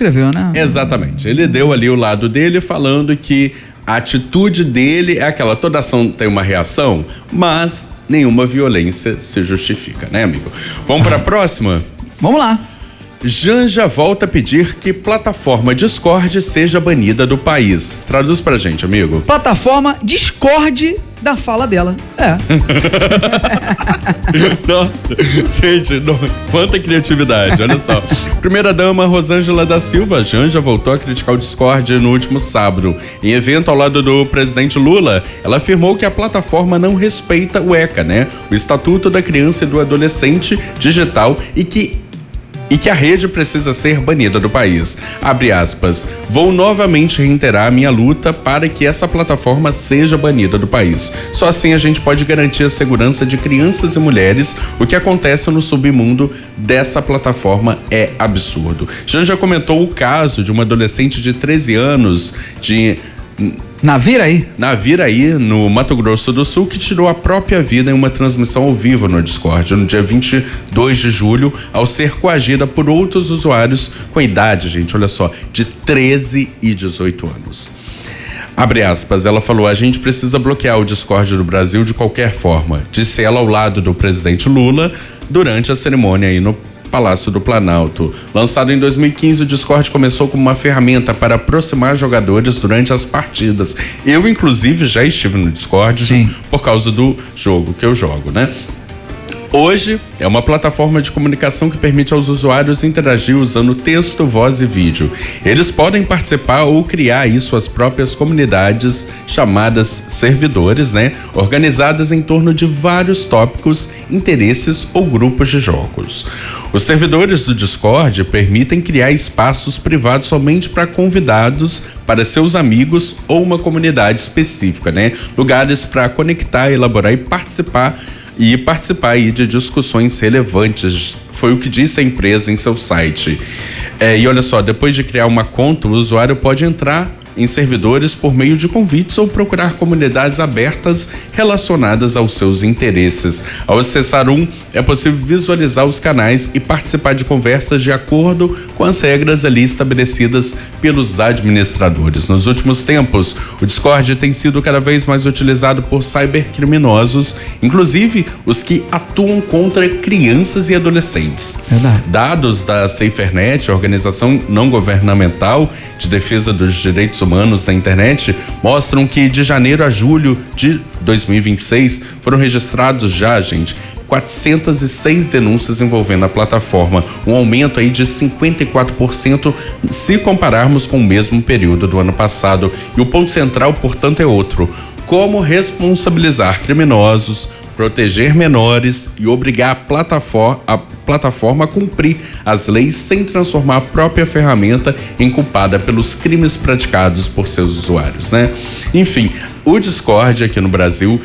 escreveu, né? Exatamente. Ele deu ali o lado dele falando que a atitude dele é aquela, toda ação tem uma reação, mas nenhuma violência se justifica, né, amigo? Vamos para a próxima? Vamos lá. Janja volta a pedir que plataforma Discord seja banida do país. Traduz pra gente, amigo. Plataforma discorde da fala dela. Nossa, gente, quanta criatividade, olha só. Primeira-dama Rosângela da Silva, Janja, voltou a criticar o Discord no último sábado. Em evento ao lado do presidente Lula, ela afirmou que a plataforma não respeita o ECA, né? O Estatuto da Criança e do Adolescente Digital e que a rede precisa ser banida do país. Abre aspas. Vou novamente reiterar a minha luta para que essa plataforma seja banida do país. Só assim a gente pode garantir a segurança de crianças e mulheres. O que acontece no submundo dessa plataforma é absurdo. Janja comentou o caso de uma adolescente de 13 anos Naviraí, no Mato Grosso do Sul, que tirou a própria vida em uma transmissão ao vivo no Discord no dia 22 de julho, ao ser coagida por outros usuários com idade, gente, olha só, de 13 e 18 anos. Abre aspas, ela falou, a gente precisa bloquear o Discord do Brasil de qualquer forma, disse ela ao lado do presidente Lula durante a cerimônia aí no Palácio do Planalto. Lançado em 2015, o Discord começou como uma ferramenta para aproximar jogadores durante as partidas. Eu, inclusive, já estive no Discord. Sim. Por causa do jogo que eu jogo, né? Hoje é uma plataforma de comunicação que permite aos usuários interagir usando texto, voz e vídeo. Eles podem participar ou criar aí suas próprias comunidades chamadas servidores, né? Organizadas em torno de vários tópicos, interesses ou grupos de jogos. Os servidores do Discord permitem criar espaços privados somente para convidados, para seus amigos ou uma comunidade específica, né? Lugares para conectar, elaborar e participar aí de discussões relevantes, foi o que disse a empresa em seu site. E olha só, depois de criar uma conta, o usuário pode entrar em servidores por meio de convites ou procurar comunidades abertas relacionadas aos seus interesses. Ao acessar é possível visualizar os canais e participar de conversas de acordo com as regras ali estabelecidas pelos administradores. Nos últimos tempos, o Discord tem sido cada vez mais utilizado por cybercriminosos, inclusive os que atuam contra crianças e adolescentes. Verdade. Dados da SaferNet, a organização não governamental de defesa dos direitos humanos na internet, mostram que de janeiro a julho de 2026 foram registrados já, gente, 406 denúncias envolvendo a plataforma, um aumento aí de 54% se compararmos com o mesmo período do ano passado. E o ponto central, portanto, é outro: como responsabilizar criminosos, proteger menores e obrigar a plataforma a cumprir as leis sem transformar a própria ferramenta em culpada pelos crimes praticados por seus usuários, né? Enfim, o Discord aqui no Brasil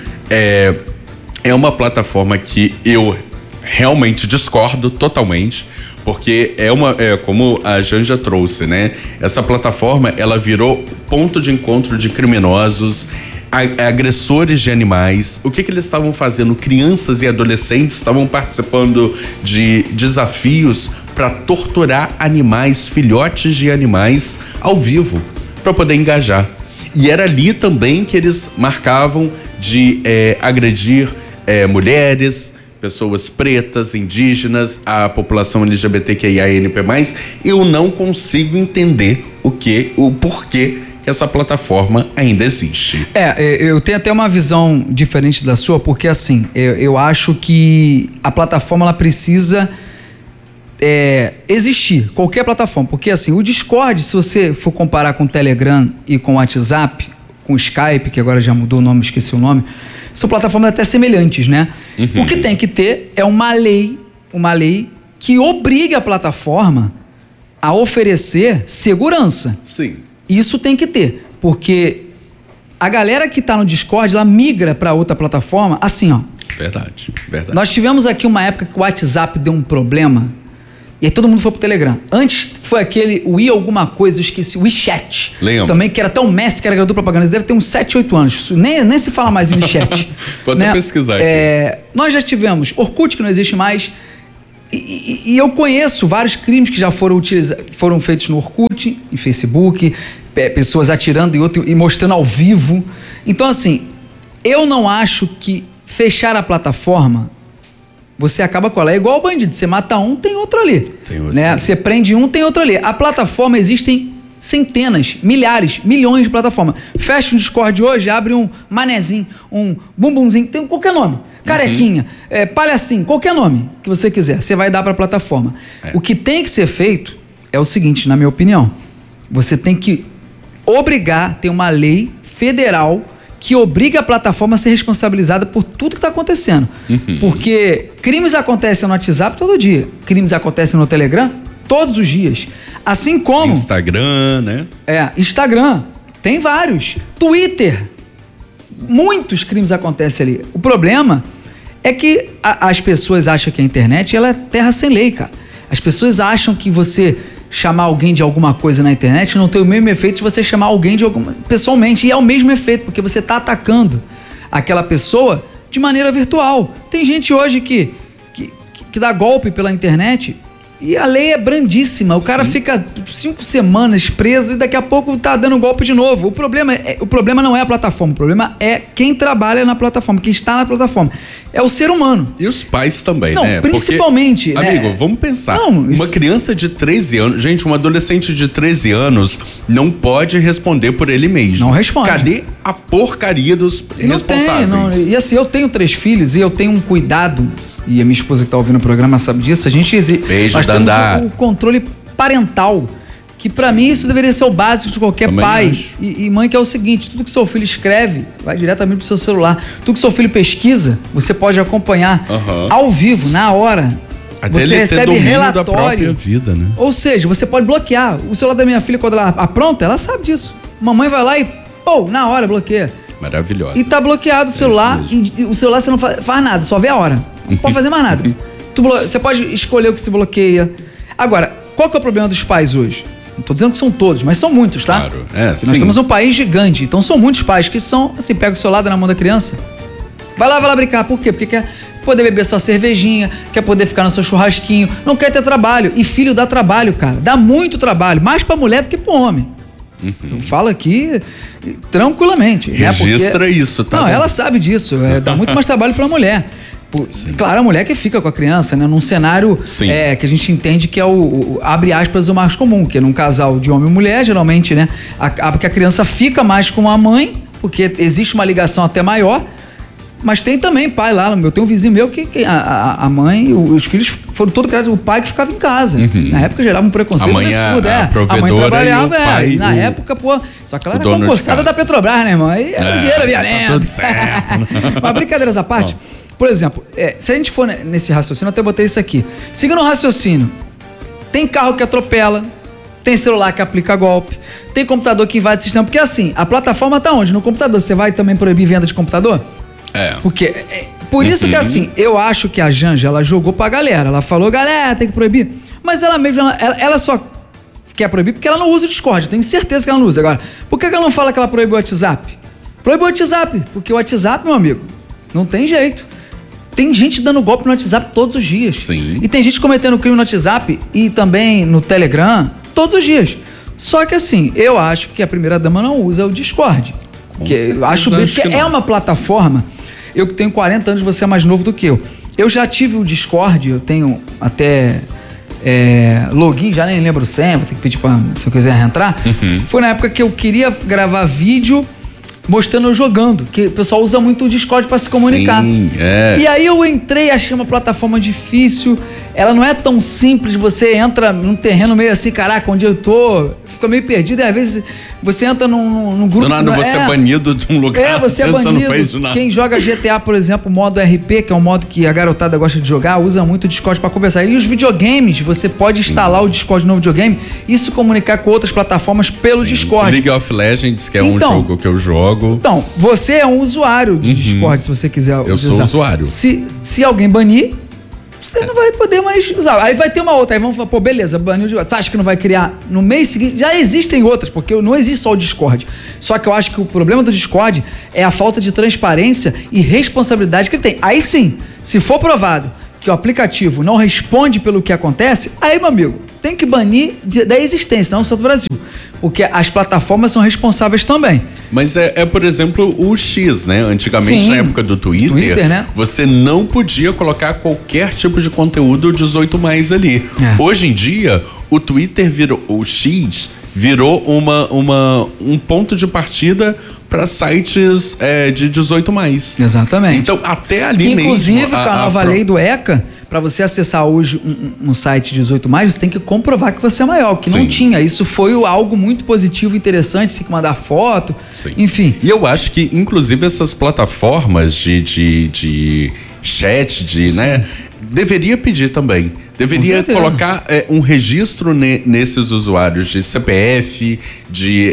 é uma plataforma que eu realmente discordo totalmente, porque como a Janja trouxe, né? Essa plataforma, ela virou ponto de encontro de criminosos, agressores de animais. O que eles estavam fazendo? Crianças e adolescentes estavam participando de desafios para torturar animais, filhotes de animais, ao vivo, para poder engajar. E era ali também que eles marcavam de agredir mulheres, pessoas pretas, indígenas, a população LGBTQIANP+. Eu não consigo entender o porquê que essa plataforma ainda existe. Eu tenho até uma visão diferente da sua, porque assim, eu acho que a plataforma ela precisa existir, qualquer plataforma, porque assim, o Discord, se você for comparar com o Telegram e com o WhatsApp, com o Skype, que agora já mudou o nome, esqueci o nome, são plataformas até semelhantes, né? Uhum. O que tem que ter é uma lei que obrigue a plataforma a oferecer segurança. Sim. Isso tem que ter, porque a galera que tá no Discord, ela migra para outra plataforma, assim, ó. Verdade. Nós tivemos aqui uma época que o WhatsApp deu um problema, e aí todo mundo foi pro Telegram. Antes foi aquele alguma coisa, eu esqueci, o WeChat. Lembra? Também, que era tão Messi, que era garoto propaganda, deve ter uns 7, 8 anos. Nem se fala mais em WeChat. Vou até pesquisar aqui. Nós já tivemos Orkut, que não existe mais. E eu conheço vários crimes que já foram feitos no Orkut, em Facebook, pessoas atirando em outro e mostrando ao vivo. Então, assim, eu não acho que fechar a plataforma, você acaba com ela. É igual o bandido, você mata um, tem outro ali. Né? Você prende um, tem outro ali. A plataforma existem centenas, milhares, milhões de plataformas. Fecha um Discord hoje, abre um manezinho, um bumbumzinho, tem qualquer nome. Carequinha, palhacinho, qualquer nome que você quiser, você vai dar para a plataforma. O que tem que ser feito é o seguinte, na minha opinião, você tem que ter uma lei federal que obriga a plataforma a ser responsabilizada por tudo que está acontecendo. Porque crimes acontecem no WhatsApp todo dia, crimes acontecem no Telegram todos os dias. Assim como... Instagram, né? Instagram, tem vários. Twitter, muitos crimes acontecem ali. O problema é que as pessoas acham que a internet ela é terra sem lei, cara. As pessoas acham que você chamar alguém de alguma coisa na internet não tem o mesmo efeito de você chamar alguém pessoalmente. E é o mesmo efeito, porque você está atacando aquela pessoa de maneira virtual. Tem gente hoje que dá golpe pela internet e a lei é brandíssima. O cara fica 5 semanas preso e daqui a pouco tá dando golpe de novo. O problema não é a plataforma, o problema é quem trabalha na plataforma, quem está na plataforma. É o ser humano. E os pais também, não, né? Principalmente. Porque, amigo, vamos pensar. Uma criança de 13 anos, gente, um adolescente de 13 anos não pode responder por ele mesmo. Não responde. Cadê a porcaria dos responsáveis? E assim, eu tenho 3 filhos e eu tenho um cuidado. E a minha esposa que está ouvindo o programa sabe disso. Nós temos o controle parental, que para mim isso deveria ser o básico de qualquer pai e mãe, que é o seguinte: tudo que seu filho escreve vai diretamente pro seu celular. Tudo que seu filho pesquisa, você pode acompanhar ao vivo, na hora. Até você recebe relatório da própria vida, né? Ou seja, você pode bloquear. O celular da minha filha, quando ela apronta, ela sabe disso. Mamãe vai lá e, na hora, bloqueia. Maravilhosa. E tá bloqueado o celular, e o celular você não faz nada, só vê a hora. Não pode fazer mais nada. Você pode escolher o que se bloqueia. Agora, qual que é o problema dos pais hoje? Não tô dizendo que são todos, mas são muitos, tá? Claro, nós temos um país gigante, então são muitos pais que são, assim, pega o celular, dá na mão da criança, vai lá brincar. Por quê? Porque quer poder beber sua cervejinha, quer poder ficar no seu churrasquinho, não quer ter trabalho. E filho dá trabalho, cara. Dá muito trabalho, mais pra mulher do que pro homem. Eu falo aqui tranquilamente. Registra, né? Isso, tá? Não, ela sabe disso. Dá muito mais trabalho pra mulher. Claro, a mulher que fica com a criança, né? Num cenário que a gente entende que é abre aspas, o mais comum, que é num casal de homem e mulher, geralmente, né? Porque a criança fica mais com a mãe, porque existe uma ligação até maior, mas tem também pai lá. Eu tenho um vizinho meu que a mãe, os filhos foram todos criados, o pai que ficava em casa. Na época gerava um preconceito absurdo. A mãe trabalhava, e na época, só que ela era concursada da Petrobras, né, irmão? Aí era o dinheiro violento. Tá tudo certo. Mas brincadeiras à parte, por exemplo, se a gente for nesse raciocínio, eu até botei isso aqui. Seguindo o raciocínio, tem carro que atropela, tem celular que aplica golpe, tem computador que invade o sistema, porque assim, a plataforma tá onde? No computador. Você vai também proibir venda de computador? Porque, por isso que assim, eu acho que a Janja, ela jogou pra galera, ela falou, galera, tem que proibir, mas ela mesma, ela só quer proibir porque ela não usa o Discord, eu tenho certeza que ela não usa. Agora, por que ela não fala que ela proibiu o WhatsApp? Proibiu o WhatsApp, porque o WhatsApp, meu amigo, não tem jeito. Tem gente dando golpe no WhatsApp todos os dias. Sim. E tem gente cometendo crime no WhatsApp e também no Telegram todos os dias. Só que assim, eu acho que a primeira-dama não usa o Discord. Eu acho bem, porque é uma plataforma. Eu que tenho 40 anos, você é mais novo do que eu. Eu já tive o Discord, eu tenho até login, já nem lembro sempre, vou ter que pedir se eu quiser entrar. Foi na época que eu queria gravar vídeo mostrando eu jogando, que o pessoal usa muito o Discord para se comunicar. Sim, E aí eu entrei, achei uma plataforma difícil, ela não é tão simples, você entra num terreno meio assim, caraca, onde eu tô, fica meio perdido, e às vezes você entra num grupo... Do nada você é banido de um lugar, você é banido. Quem joga GTA, por exemplo, modo RP, que é um modo que a garotada gosta de jogar, usa muito o Discord para conversar. E os videogames, você pode instalar o Discord no videogame e se comunicar com outras plataformas pelo Discord. League of Legends, que é um jogo que eu jogo. Então, você é um usuário de Discord, se você quiser usar. Eu sou usuário. Se alguém banir, você não vai poder mais usar. Aí vai ter uma outra, aí vamos falar, beleza, baniu o Discord. Você acha que não vai criar no mês seguinte? Já existem outras, porque não existe só o Discord. Só que eu acho que o problema do Discord é a falta de transparência e responsabilidade que ele tem. Aí sim, se for provado que o aplicativo não responde pelo que acontece, aí, meu amigo, tem que banir da existência, não só do Brasil. Porque as plataformas são responsáveis também. Mas por exemplo, o X, né? Antigamente, Sim, na época do Twitter, né? você não podia colocar qualquer tipo de conteúdo 18+ ali. Hoje em dia, o Twitter o X virou um ponto de partida para sites de 18+. Exatamente. Então, até ali que, mesmo... Inclusive, com a nova lei do ECA, para você acessar hoje um site 18+, você tem que comprovar que você é maior, que não tinha. Isso foi algo muito positivo e interessante, você tem que mandar foto, enfim. E eu acho que, inclusive, essas plataformas de chat, né, deveria pedir também. Deveria colocar um registro nesses usuários de CPF, de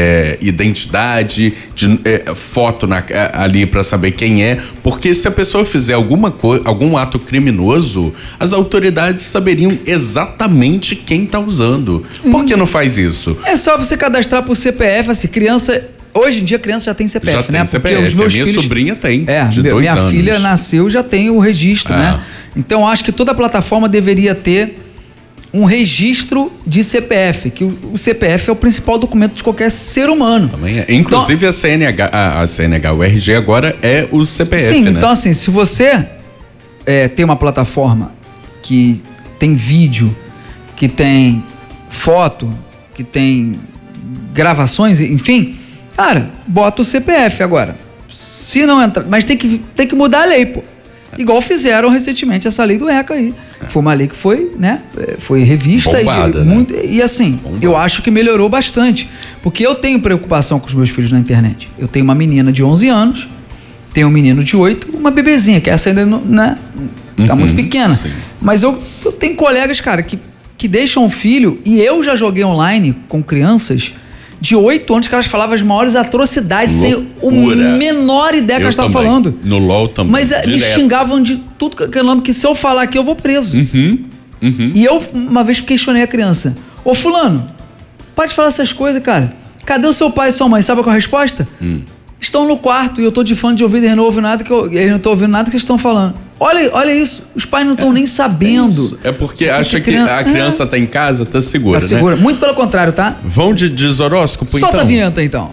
identidade, de foto ali para saber quem é, porque se a pessoa fizer algum ato criminoso, as autoridades saberiam exatamente quem tá usando. Por que não faz isso? É só você cadastrar por CPF, assim, criança... Hoje em dia a criança já tem CPF, já né? Tem CPF. Porque os meus filhos... sobrinha tem, de 2 minha anos. Filha nasceu, já tem o registro, né? Então acho que toda plataforma deveria ter um registro de CPF, que o CPF é o principal documento de qualquer ser humano. Também é. Inclusive então, a CNH, o RG agora é o CPF, sim, né? Então assim, se você tem uma plataforma que tem vídeo, que tem foto, que tem gravações, enfim, cara, bota o CPF agora. Se não entrar, mas tem que mudar a lei, pô. Igual fizeram recentemente essa lei do ECA aí. Foi uma lei que foi, né? Foi revista. Bombada, e assim, eu acho que melhorou bastante. Porque eu tenho preocupação com os meus filhos na internet. Eu tenho uma menina de 11 anos, tenho um menino de 8, uma bebezinha, que essa ainda não, né? Tá muito pequena. Sim. Mas eu tenho colegas, cara, que deixam o filho, e eu já joguei online com crianças de 8 anos que elas falavam as maiores atrocidades, sem o menor ideia que elas estavam falando. No LOL também. Mas eles xingavam de tudo que é nome, que se eu falar aqui eu vou preso. E eu uma vez questionei a criança: ô fulano, pode falar essas coisas, cara? Cadê o seu pai e sua mãe? Sabe qual é a resposta? Estão no quarto e eu tô de fone de ouvido e eles não ouvem nada eles não estão ouvindo nada que vocês estão falando. Olha isso, os pais não estão nem sabendo. É porque acha que a criança tá em casa, tá segura, tá segura, né? Muito pelo contrário, tá? Vão de desoróscopo, então? Solta a vinheta, então.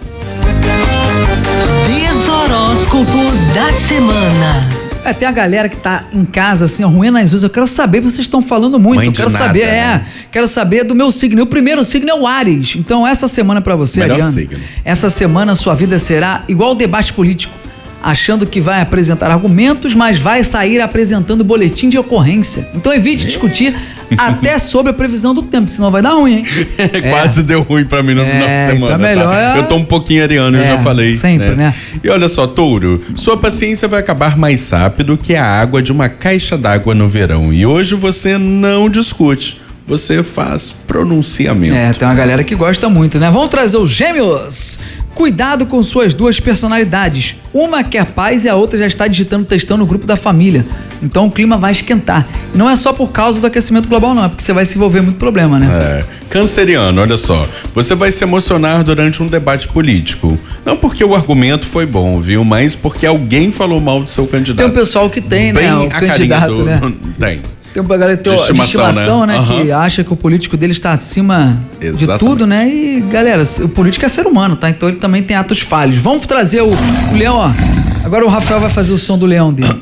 Desoróscopo da semana. Tem a galera que tá em casa, assim, ruim as unhas. Eu quero saber, vocês estão falando muito. Mãe eu quero de nada, saber, né? Quero saber do meu signo. O primeiro signo é o Áries. Então, essa semana pra você, melhor Ariano, signo. Essa semana a sua vida será igual o debate político. Achando que vai apresentar argumentos, mas vai sair apresentando boletim de ocorrência. Então evite discutir até sobre a previsão do tempo, senão vai dar ruim, hein? Quase deu ruim pra mim no final de semana. Tá melhor. Eu tô um pouquinho ariano, eu já falei. Sempre, né? E olha só, Touro, sua paciência vai acabar mais rápido que a água de uma caixa d'água no verão. E hoje você não discute, você faz pronunciamento. Tem uma galera que gosta muito, né? Vamos trazer os Gêmeos. Cuidado com suas duas personalidades. Uma quer paz e a outra já está digitando textão no grupo da família. Então o clima vai esquentar. E não é só por causa do aquecimento global, não. É porque você vai se envolver em muito problema, né? Canceriano, olha só. Você vai se emocionar durante um debate político. Não porque o argumento foi bom, viu? Mas porque alguém falou mal do seu candidato. Tem um pessoal que tem, né? O candidato, né? Tem. Tem uma galera de estimação, né? Que acha que o político dele está acima de tudo, né? E, galera, o político é ser humano, tá? Então ele também tem atos falhos. Vamos trazer o leão, ó. Agora o Rafael vai fazer o som do leão dele.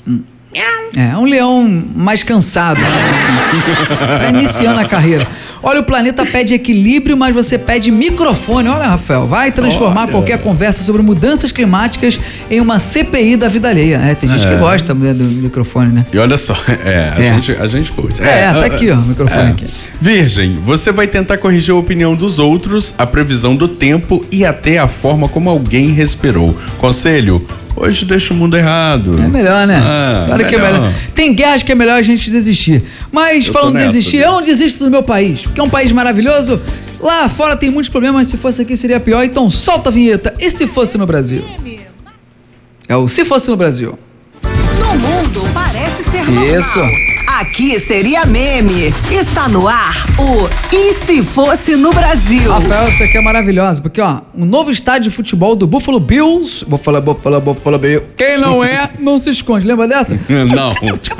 É um leão mais cansado, né? Tá iniciando a carreira. Olha, o planeta pede equilíbrio, mas você pede microfone. Olha, Rafael, vai transformar qualquer conversa sobre mudanças climáticas em uma CPI da vida alheia. Tem gente que gosta do microfone, né? E olha só, a gente curte. Tá aqui, ó, o microfone aqui. Virgem, você vai tentar corrigir a opinião dos outros, a previsão do tempo e até a forma como alguém respirou. Conselho: hoje deixa o mundo errado. É melhor, né? Claro que é melhor. Tem guerras que é melhor a gente desistir. Mas falando em desistir, eu não desisto do meu país, porque é um país maravilhoso. Lá fora tem muitos problemas, mas se fosse aqui seria pior. Então solta a vinheta. E se fosse no Brasil? É o Se Fosse no Brasil. No mundo parece ser normal. Isso. Aqui seria meme. Está no ar o E Se Fosse no Brasil? Rafael, isso aqui é maravilhoso, porque ó, um novo estádio de futebol do Buffalo Bills. Buffalo Bills. Quem não é, não se esconde. Lembra dessa? Não.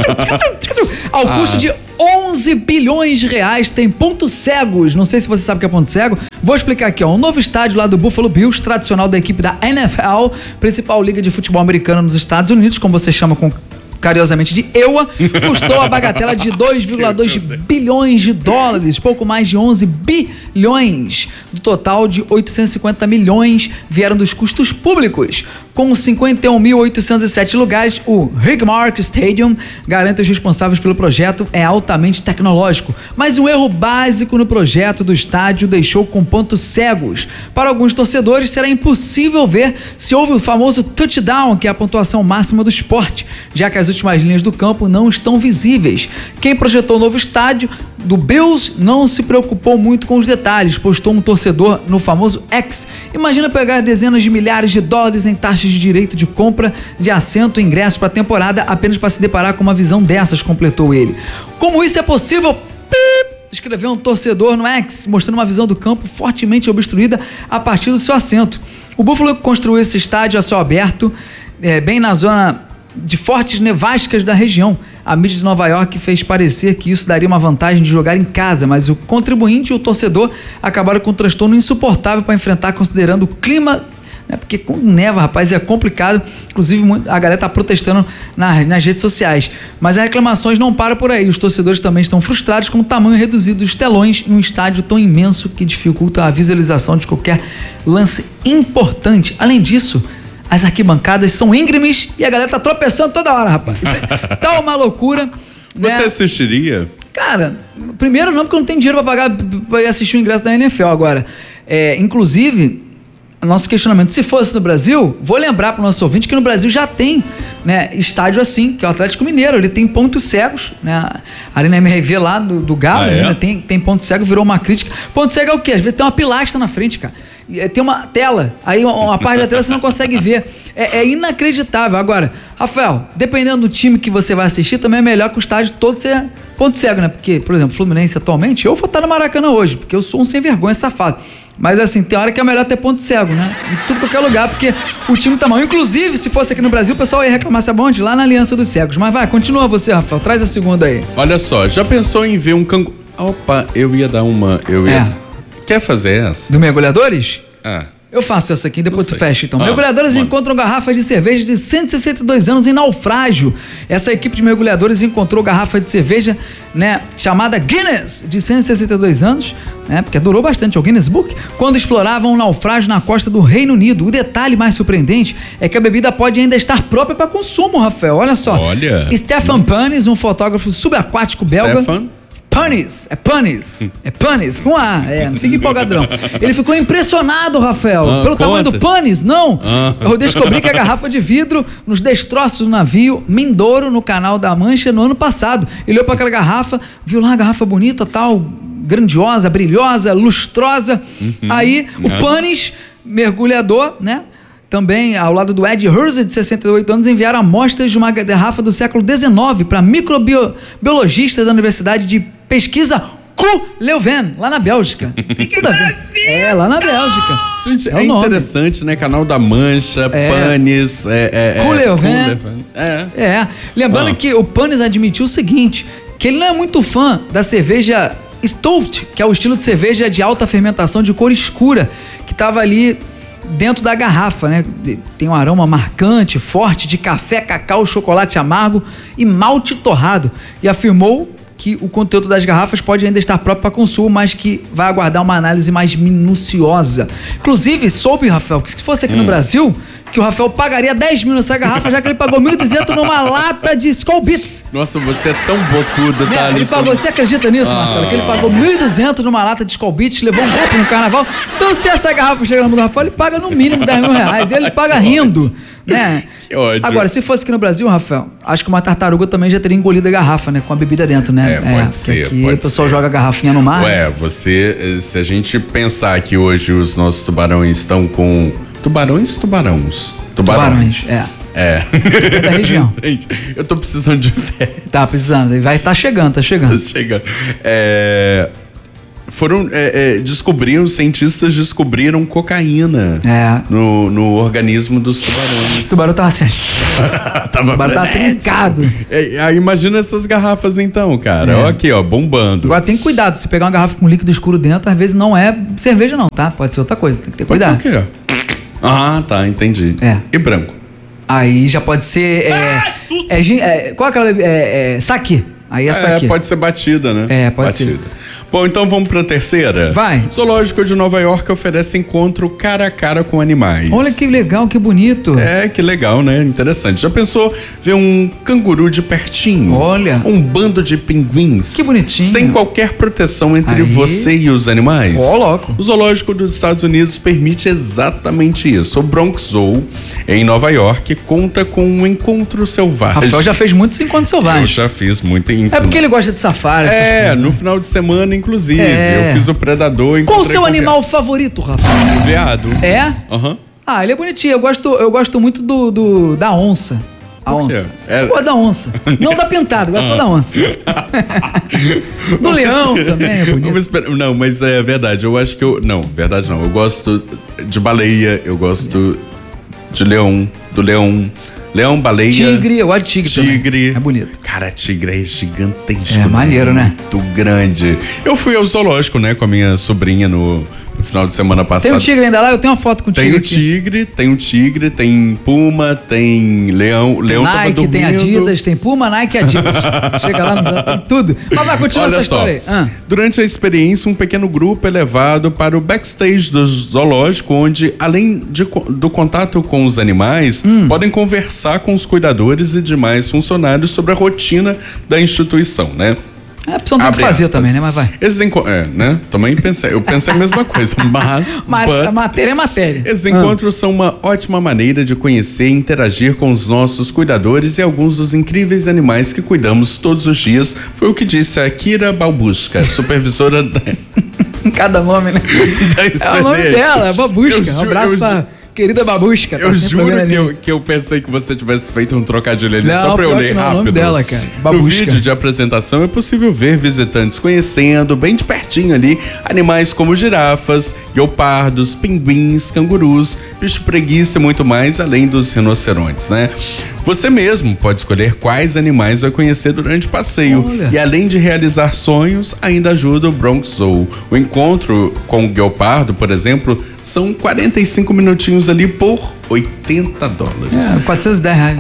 Ao custo de 11 bilhões de reais, tem pontos cegos. Não sei se você sabe o que é ponto cego. Vou explicar aqui, ó. Um novo estádio lá do Buffalo Bills, tradicional da equipe da NFL, principal liga de futebol americana nos Estados Unidos, como você chama carinhosamente de EUA, custou a bagatela de 2,2 bilhões de dólares, pouco mais de 11 bilhões. Do total de 850 milhões vieram dos custos públicos. Com 51.807 lugares, o Highmark Stadium garante os responsáveis pelo projeto é altamente tecnológico, mas um erro básico no projeto do estádio deixou com pontos cegos. Para alguns torcedores, será impossível ver se houve o famoso touchdown, que é a pontuação máxima do esporte, já que as últimas linhas do campo não estão visíveis. Quem projetou o novo estádio do Bills não se preocupou muito com os detalhes, postou um torcedor no famoso X. Imagina pegar dezenas de milhares de dólares em taxas de direito de compra de assento e ingressos para a temporada apenas para se deparar com uma visão dessas, completou ele. Como isso é possível? Escreveu um torcedor no X, mostrando uma visão do campo fortemente obstruída a partir do seu assento. O Buffalo construiu esse estádio a céu aberto, bem na zona de fortes nevascas da região. A mídia de Nova York fez parecer que isso daria uma vantagem de jogar em casa, mas o contribuinte e o torcedor acabaram com um transtorno insuportável para enfrentar, considerando o clima, né? Porque com neva, rapaz, é complicado. Inclusive a galera tá protestando nas redes sociais, mas as reclamações não param por aí. Os torcedores também estão frustrados com o tamanho reduzido dos telões em um estádio tão imenso que dificulta a visualização de qualquer lance importante. Além disso, as arquibancadas são íngremes e a galera tá tropeçando toda hora, rapaz. Tá uma loucura. Você assistiria? Cara, primeiro não, porque eu não tenho dinheiro pra pagar pra ir assistir o ingresso da NFL agora. Inclusive, nosso questionamento, se fosse no Brasil, vou lembrar pro nosso ouvinte que no Brasil já tem, né, estádio assim, que é o Atlético Mineiro, ele tem pontos cegos, né, a Arena MRV lá do Galo, né, tem ponto cego, virou uma crítica. Ponto cego é o quê? Às vezes tem uma pilastra na frente, cara. Tem uma tela, aí uma parte da tela você não consegue ver. É inacreditável. Agora, Rafael, dependendo do time que você vai assistir, também é melhor que o estádio todo ser ponto cego, né? Porque, por exemplo, Fluminense atualmente, eu vou estar no Maracanã hoje, porque eu sou um sem vergonha safado. Mas assim, tem hora que é melhor ter ponto cego, né? Em tudo qualquer lugar, porque o time tá mal. Inclusive, se fosse aqui no Brasil, o pessoal ia reclamar, sabe onde? Lá na Aliança dos Cegos. Mas vai, continua você, Rafael, traz a segunda aí. Olha só, já pensou em ver um canguru? Opa, eu ia dar uma... Quer fazer essa? Do Mergulhadores? Eu faço essa aqui, depois tu fecha então. Mergulhadores encontram garrafas de cerveja de 162 anos em naufrágio. Essa equipe de mergulhadores encontrou garrafa de cerveja, né, chamada Guinness, de 162 anos, né, porque durou bastante, é o Guinness Book, quando exploravam um naufrágio na costa do Reino Unido. O detalhe mais surpreendente é que a bebida pode ainda estar própria para consumo, Rafael. Olha só. Stefan Panis, um fotógrafo subaquático belga. Panis, com A, não fica empolgadão. Ele ficou impressionado, Rafael, pelo tamanho do panis, eu descobri que a garrafa de vidro nos destroços do navio Mindoro, no Canal da Mancha, no ano passado. Ele olhou para aquela garrafa, viu lá a garrafa bonita, tal, grandiosa, brilhosa, lustrosa. Aí, o Panis, mergulhador, né? Também, ao lado do Ed Herzog, de 68 anos, enviaram amostras de uma garrafa do século XIX para microbiologista da Universidade de Pesquisa Leuven, lá na Bélgica. Tudo a ver. Lá na Bélgica. Gente, é interessante, né? Canal da Mancha, Panis, Leuven. Lembrando que o Panis admitiu o seguinte, que ele não é muito fã da cerveja Stout, que é o estilo de cerveja de alta fermentação de cor escura, que estava ali dentro da garrafa, né? Tem um aroma marcante, forte, de café, cacau, chocolate amargo e malte torrado. E afirmou que o conteúdo das garrafas pode ainda estar próprio para consumo, mas que vai aguardar uma análise mais minuciosa. Inclusive, soube, Rafael, que se fosse aqui no Brasil, que o Rafael pagaria 10 mil nessa garrafa, já que ele pagou 1.200 numa lata de Skol Beats. Nossa, você é tão bocudo, tá? Ele pagou, você acredita nisso, Marcelo? Que ele pagou 1.200 numa lata de Skol Beats, levou um golpe no carnaval. Então, se essa garrafa chega na mão do Rafael, ele paga no mínimo 10 mil reais. E ele paga rindo, né? Que ódio. Agora, se fosse aqui no Brasil, Rafael, acho que uma tartaruga também já teria engolido a garrafa, né? Com a bebida dentro, né? Pode ser. Aqui o pessoal joga a garrafinha no mar. Se a gente pensar que hoje os nossos tubarões estão com... Tubarões? É. É da região. Gente, eu tô precisando de fé. Tá precisando. Tá chegando. Tá chegando. Cientistas descobriram cocaína no organismo dos tubarões. O tubarão tava assim. Tava trincado. Aí imagina essas garrafas então, cara. Ó aqui, ó, bombando. Agora tem que cuidado, se pegar uma garrafa com líquido escuro dentro, às vezes não é cerveja não, tá? Pode ser outra coisa, tem que ter cuidado. Pode ser o quê? Ah, tá, entendi. E branco? Aí já pode ser... qual é aquela... saque. Aí é saque. Pode ser batida, né? Pode ser. Bom, então vamos pra terceira? Vai. Zoológico de Nova York oferece encontro cara a cara com animais. Olha que legal, que bonito. Que legal, né? Interessante. Já pensou ver um canguru de pertinho? Olha. Um bando de pinguins. Que bonitinho. Sem qualquer proteção entre você e os animais. Louco. O Zoológico dos Estados Unidos permite exatamente isso. O Bronx Zoo, em Nova York, conta com um encontro selvagem. Rafael já fez muitos encontros selvagens. Eu já fiz muito. É porque ele gosta de safari. No final de semana, inclusive. Eu fiz o Predador. Qual o seu animal favorito, Rafael? O veado. É? Aham. Ah, ele é bonitinho. Eu gosto muito da onça. A onça. Eu gosto da onça. Não da pintada, eu gosto só da onça. Do leão também é bonito. Não, mas é verdade. Eu acho que não, verdade não. Eu gosto de baleia, eu gosto de leão, do leão. Leão, baleia. Tigre, eu gosto de tigre também. Tigre. É bonito. Cara, tigre é gigantesco. É maneiro, né? Muito grande. Eu fui ao zoológico, né, com a minha sobrinha no final de semana passado. Tem um tigre ainda lá? Eu tenho uma foto com o tigre. Tem um tigre, tem puma, tem leão. Leão Nike, tava dormindo. tem Adidas, tem Puma, Nike e Adidas. Chega lá, tem tudo. Mas vai, continua essa história aí. Durante a experiência, um pequeno grupo é levado para o backstage do zoológico, onde, além do contato com os animais, podem conversar com os cuidadores e demais funcionários sobre a rotina da instituição, né? A pessoa tem que fazer também, né? Mas vai. Né? Também pensei. Eu pensei a mesma coisa, mas a matéria é matéria. Esses encontros são uma ótima maneira de conhecer e interagir com os nossos cuidadores e alguns dos incríveis animais que cuidamos todos os dias. Foi o que disse a Kira Babushka, supervisora da... Cada nome, né? É o nome dela, Babushka. Um abraço pra... Querida Babushka. Eu juro que eu pensei que você tivesse feito um trocadilho ali só pra eu ler rápido. É o nome dela, cara. No vídeo de apresentação é possível ver visitantes conhecendo bem de pertinho ali animais como girafas, guepardos, pinguins, cangurus, bicho preguiça e muito mais, além dos rinocerontes, né? Você mesmo pode escolher quais animais vai conhecer durante o passeio. Olha. E além de realizar sonhos, ainda ajuda o Bronx Zoo. O encontro com o guepardo, por exemplo, são 45 minutinhos ali por $80. R$410.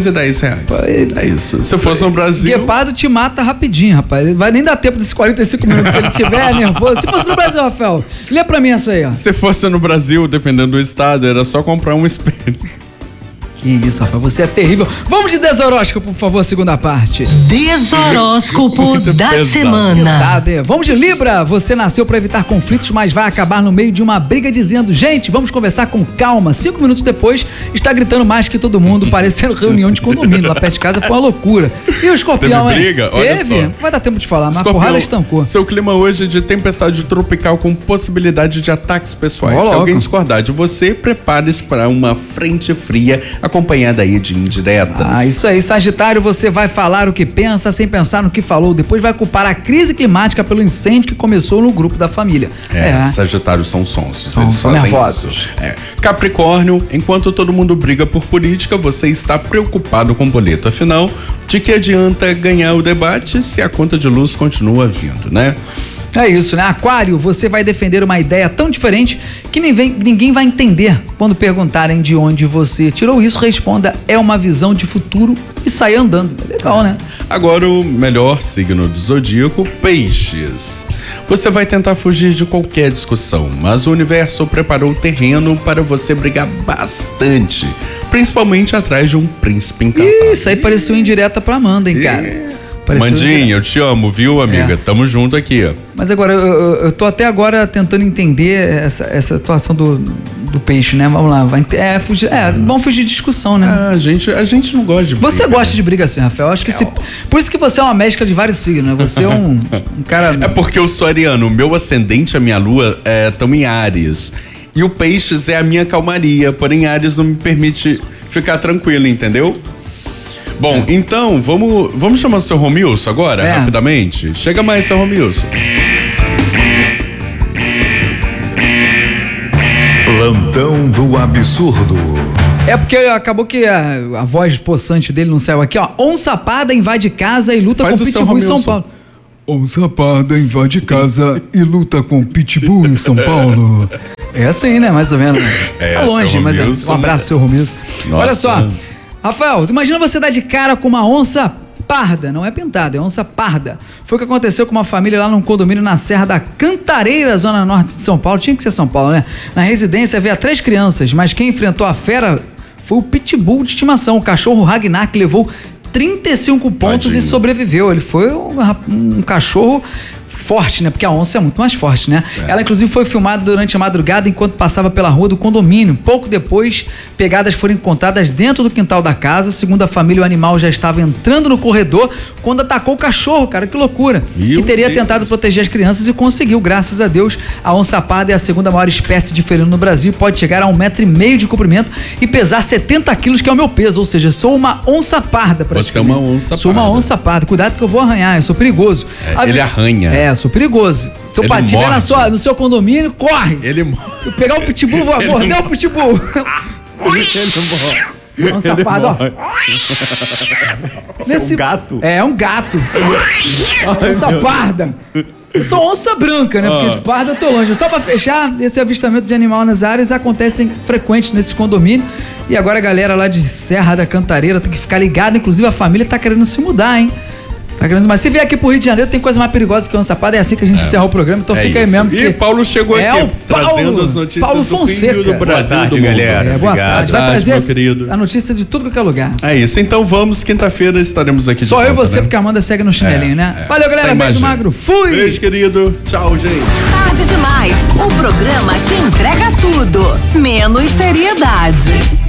R$410. É isso. Se eu fosse no Brasil... Guepardo te mata rapidinho, rapaz. Vai nem dar tempo desses 45 minutos se ele tiver nervoso. Se fosse no Brasil, Rafael, lê pra mim isso aí, ó. Se fosse no Brasil, dependendo do estado, era só comprar um espelho. Que isso, Rafael, você é terrível. Vamos de desoróscopo, por favor, segunda parte. Desoróscopo da semana. Pesado, hein? Vamos de Libra. Você nasceu para evitar conflitos, mas vai acabar no meio de uma briga dizendo: gente, vamos conversar com calma. 5 minutos depois, está gritando mais que todo mundo, parecendo reunião de condomínio. Lá perto de casa foi uma loucura. E o Escorpião, teve briga? Olha só. Não vai dar tempo de falar, mas a porrada estancou. Seu clima hoje é de tempestade tropical com possibilidade de ataques pessoais. Se alguém discordar de você, prepare-se para uma frente fria acompanhada aí de indiretas. Isso aí, Sagitário, você vai falar o que pensa sem pensar no que falou, depois vai culpar a crise climática pelo incêndio que começou no grupo da família. Sagitários são sonsos, eles são nervosos. Capricórnio, enquanto todo mundo briga por política, você está preocupado com o boleto. Afinal, de que adianta ganhar o debate se a conta de luz continua vindo, né? É isso, né? Aquário, você vai defender uma ideia tão diferente que ninguém vai entender. Quando perguntarem de onde você tirou isso, responda: é uma visão de futuro e saia andando. Legal, né? Agora o melhor signo do zodíaco, Peixes. Você vai tentar fugir de qualquer discussão, mas o universo preparou o terreno para você brigar bastante, principalmente atrás de um príncipe encantado. Isso aí pareceu indireta pra Amanda, hein, cara? Mandinha, eu te amo, viu, amiga? Tamo junto aqui, ó. Mas agora, eu tô até agora tentando entender essa situação do peixe, né? Vamos lá, vamos fugir de discussão, né? A gente não gosta de briga. Você gosta de briga assim, Rafael? Acho que por isso que você é uma mescla de vários signos, né? Você é um cara... É porque eu sou ariano, o meu ascendente, a minha lua, estão em Áries. E o Peixes é a minha calmaria, porém Áries não me permite ficar tranquilo, entendeu? Bom, então, vamos chamar o seu Romilson agora, rapidamente? Chega mais, seu Romilson. Plantão do absurdo. É porque acabou que a voz possante dele não saiu aqui, ó. Onça parda invade casa e luta com pitbull em São Paulo. Onça parda invade casa e luta com pitbull em São Paulo. É assim, né? Mais ou menos. Tá longe, mas um abraço, seu Romilson. Olha só, Rafael, imagina você dar de cara com uma onça parda, não é pintada, é onça parda. Foi o que aconteceu com uma família lá num condomínio na Serra da Cantareira, zona norte de São Paulo. Tinha que ser São Paulo, né? Na residência havia 3 crianças, mas quem enfrentou a fera foi o pitbull de estimação, o cachorro Ragnar, que levou 35 pontos e sobreviveu. Ele foi um cachorro forte, né? Porque a onça é muito mais forte, né? Ela, inclusive, foi filmada durante a madrugada enquanto passava pela rua do condomínio. Pouco depois, pegadas foram encontradas dentro do quintal da casa. Segundo a família, o animal já estava entrando no corredor quando atacou o cachorro, cara. Que loucura. Que teria tentado proteger as crianças e conseguiu, graças a Deus. A onça parda é a segunda maior espécie de felino no Brasil. Pode chegar a 1,5 m de comprimento e pesar 70 quilos, que é o meu peso. Ou seja, sou uma onça parda. Você é uma onça parda. Sou uma onça parda. Cuidado que eu vou arranhar, eu sou perigoso. Ele arranha. Sou perigoso. Se eu tiver no seu condomínio, corre. Ele morre. Eu pegar o pitbull, vou morder o pitbull. Ele morre. Onça parda, ó. É um gato? É um gato. Onça parda. Eu sou onça branca, né? Porque de parda eu tô longe. Só pra fechar, esse avistamento de animal nas áreas acontecem frequentes nesses condomínios. E agora a galera lá de Serra da Cantareira tem que ficar ligada. Inclusive a família tá querendo se mudar, hein? Tá grande, mas se vier aqui pro Rio de Janeiro, tem coisa mais perigosa que onça parda. É assim que a gente encerra o programa, então fica aí mesmo. E Paulo chegou aqui, trazendo as notícias Paulo Fonseca. do Rio, do Brasil, boa tarde, do mundo. galera. Boa tarde. Vai trazer meu querido. a notícia de tudo que é lugar. É isso, então vamos, quinta-feira estaremos aqui Só de eu e volta, você, né? porque a Amanda segue no chinelinho, né? Valeu, galera. Tá, Beijo imagina. magro. Fui! Beijo, querido. Tchau, gente. Tarde demais. O programa que entrega tudo, menos seriedade.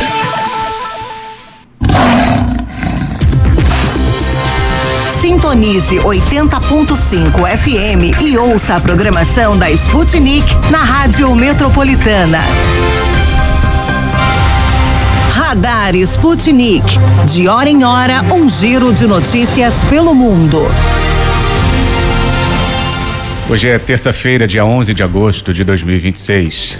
Sintonize 80.5 FM e ouça a programação da Sputnik na Rádio Metropolitana. Radar Sputnik. De hora em hora, um giro de notícias pelo mundo. Hoje é terça-feira, dia 11 de agosto de 2026.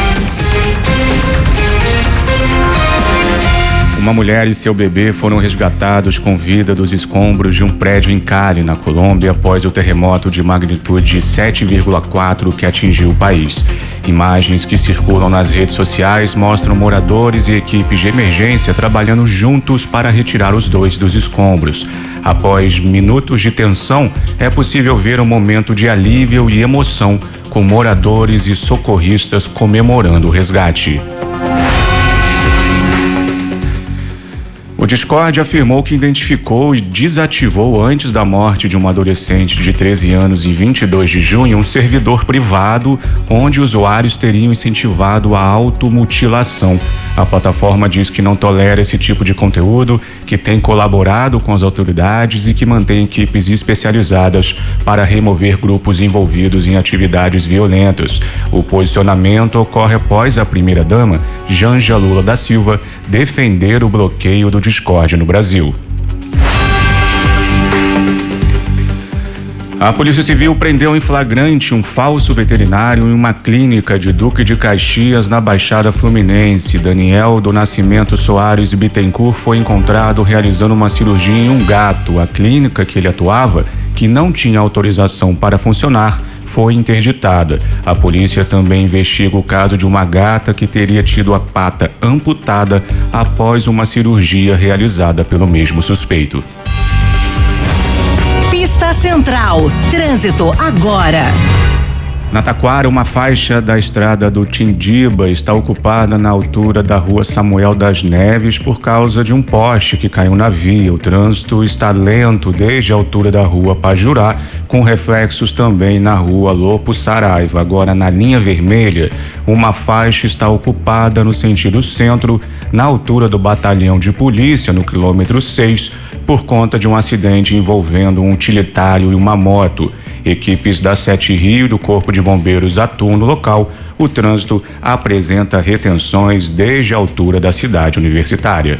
Uma mulher e seu bebê foram resgatados com vida dos escombros de um prédio em Cali, na Colômbia, após o terremoto de magnitude 7,4 que atingiu o país. Imagens que circulam nas redes sociais mostram moradores e equipes de emergência trabalhando juntos para retirar os dois dos escombros. Após minutos de tensão, é possível ver um momento de alívio e emoção, com moradores e socorristas comemorando o resgate. O Discord afirmou que identificou e desativou antes da morte de uma adolescente de 13 anos em 22 de junho um servidor privado onde usuários teriam incentivado a automutilação. A plataforma diz que não tolera esse tipo de conteúdo, que tem colaborado com as autoridades e que mantém equipes especializadas para remover grupos envolvidos em atividades violentas. O posicionamento ocorre após a primeira-dama, Janja Lula da Silva, defender o bloqueio do Discord no Brasil. A Polícia Civil prendeu em flagrante um falso veterinário em uma clínica de Duque de Caxias, na Baixada Fluminense. Daniel do Nascimento Soares Bittencourt foi encontrado realizando uma cirurgia em um gato. A clínica que ele atuava, que não tinha autorização para funcionar, foi interditada. A polícia também investiga o caso de uma gata que teria tido a pata amputada após uma cirurgia realizada pelo mesmo suspeito. Pista Central. Trânsito agora. Na Taquara, uma faixa da estrada do Tindiba está ocupada na altura da rua Samuel das Neves por causa de um poste que caiu na via. O trânsito está lento desde a altura da rua Pajurá, com reflexos também na rua Lopo Saraiva. Agora, na linha vermelha, uma faixa está ocupada no sentido centro, na altura do batalhão de polícia, no quilômetro 6, por conta de um acidente envolvendo um utilitário e uma moto. Equipes da 7 Rio e do Corpo de Bombeiros atuam no local. O trânsito apresenta retenções desde a altura da cidade universitária.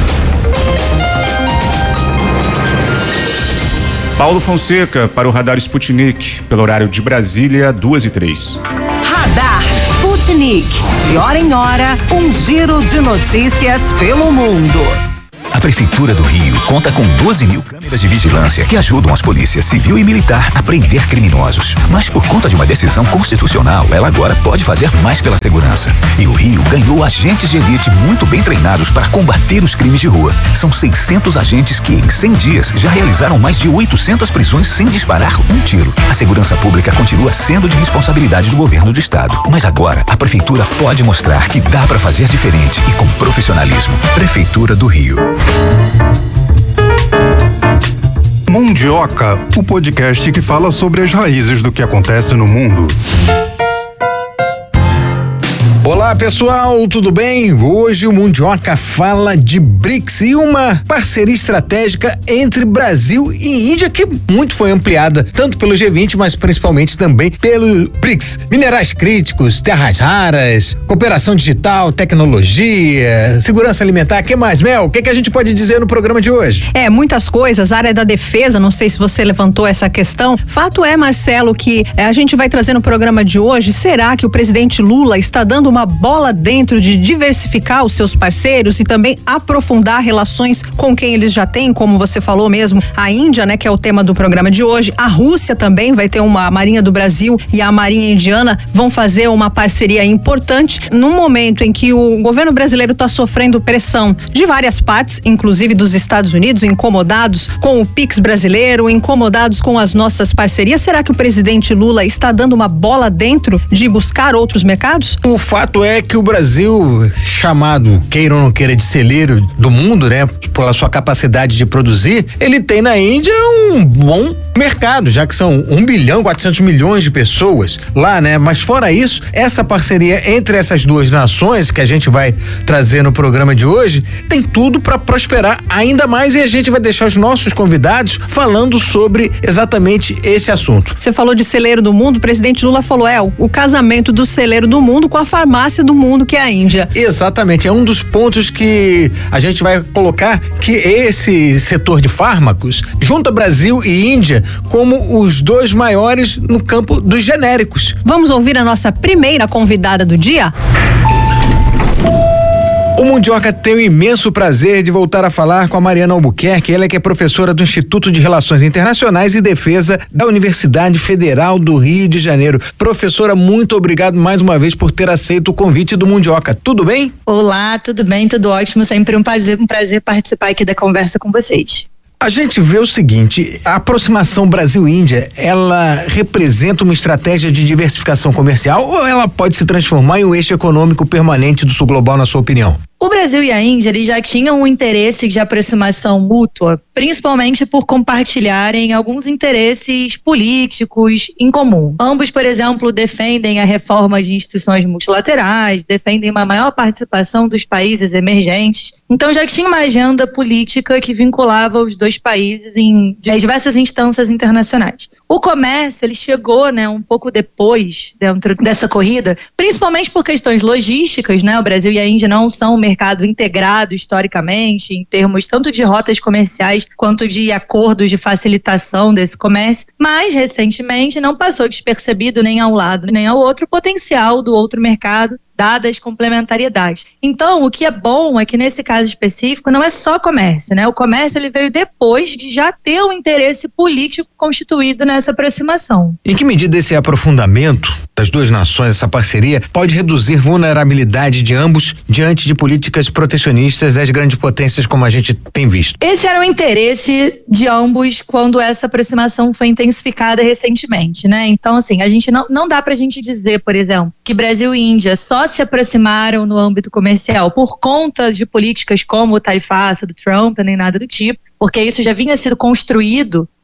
Paulo Fonseca para o Radar Sputnik, pelo horário de Brasília, 2h03. Radar Sputnik. De hora em hora, um giro de notícias pelo mundo. A Prefeitura do Rio conta com 12.000 câmeras de vigilância que ajudam as polícias civil e militar a prender criminosos. Mas por conta de uma decisão constitucional, ela agora pode fazer mais pela segurança. E o Rio ganhou agentes de elite muito bem treinados para combater os crimes de rua. São 600 agentes que, em 100 dias, já realizaram mais de 800 prisões sem disparar um tiro. A segurança pública continua sendo de responsabilidade do governo do estado. Mas agora, a Prefeitura pode mostrar que dá para fazer diferente e com profissionalismo. Prefeitura do Rio. Mundioca, o podcast que fala sobre as raízes do que acontece no mundo. Olá pessoal, tudo bem? Hoje o Mundioca fala de BRICS e uma parceria estratégica entre Brasil e Índia que muito foi ampliada, tanto pelo G20, mas principalmente também pelo BRICS. Minerais críticos, terras raras, cooperação digital, tecnologia, segurança alimentar, que mais, Mel? O que a gente pode dizer no programa de hoje? Muitas coisas, área da defesa, não sei se você levantou essa questão. Fato é, Marcelo, que a gente vai trazer no programa de hoje, será que o presidente Lula está dando uma bola dentro de diversificar os seus parceiros e também aprofundar relações com quem eles já têm, como você falou mesmo, a Índia, né, que é o tema do programa de hoje. A Rússia também vai ter a Marinha do Brasil e a Marinha Indiana vão fazer uma parceria importante num momento em que o governo brasileiro está sofrendo pressão de várias partes, inclusive dos Estados Unidos, incomodados com o Pix brasileiro, incomodados com as nossas parcerias. Será que o presidente Lula está dando uma bola dentro de buscar outros mercados? O fato é que o Brasil, chamado, queira ou não queira, de celeiro do mundo, né, pela sua capacidade de produzir, ele tem na Índia um bom mercado, já que são 1.4 bilhão de pessoas lá, né? Mas fora isso, essa parceria entre essas duas nações que a gente vai trazer no programa de hoje tem tudo para prosperar ainda mais e a gente vai deixar os nossos convidados falando sobre exatamente esse assunto. Você falou de celeiro do mundo, o presidente Lula falou, o casamento do celeiro do mundo com a farmácia do mundo, que é a Índia. Exatamente, é um dos pontos que a gente vai colocar, que esse setor de fármacos junta Brasil e Índia como os dois maiores no campo dos genéricos. Vamos ouvir a nossa primeira convidada do dia? O Mundioca tem o imenso prazer de voltar a falar com a Mariana Albuquerque, ela que é professora do Instituto de Relações Internacionais e Defesa da Universidade Federal do Rio de Janeiro. Professora, muito obrigado mais uma vez por ter aceito o convite do Mundioca. Tudo bem? Olá, tudo bem, tudo ótimo, sempre um prazer participar aqui da conversa com vocês. A gente vê o seguinte, a aproximação Brasil-Índia, ela representa uma estratégia de diversificação comercial ou ela pode se transformar em um eixo econômico permanente do sul global, na sua opinião? O Brasil e a Índia, eles já tinham um interesse de aproximação mútua, principalmente por compartilharem alguns interesses políticos em comum. Ambos, por exemplo, defendem a reforma de instituições multilaterais, defendem uma maior participação dos países emergentes. Então já tinha uma agenda política que vinculava os dois países em diversas instâncias internacionais. O comércio, ele chegou, um pouco depois dentro dessa corrida, principalmente por questões logísticas, O Brasil e a Índia não são um mercado integrado historicamente, em termos tanto de rotas comerciais quanto de acordos de facilitação desse comércio, mas recentemente não passou despercebido nem ao lado nem ao outro o potencial do outro mercado, dadas as complementariedades. Então, o que é bom é que nesse caso específico não é só comércio, O comércio ele veio depois de já ter um interesse político constituído nessa aproximação. Em que medida esse aprofundamento das duas nações, essa parceria, pode reduzir vulnerabilidade de ambos diante de políticas protecionistas das grandes potências como a gente tem visto? Esse era o interesse de ambos quando essa aproximação foi intensificada recentemente, Então, assim, a gente não dá pra gente dizer, por exemplo, que Brasil e Índia só se aproximaram no âmbito comercial por conta de políticas como o tarifaço do Trump, nem nada do tipo, porque isso já vinha sendo construído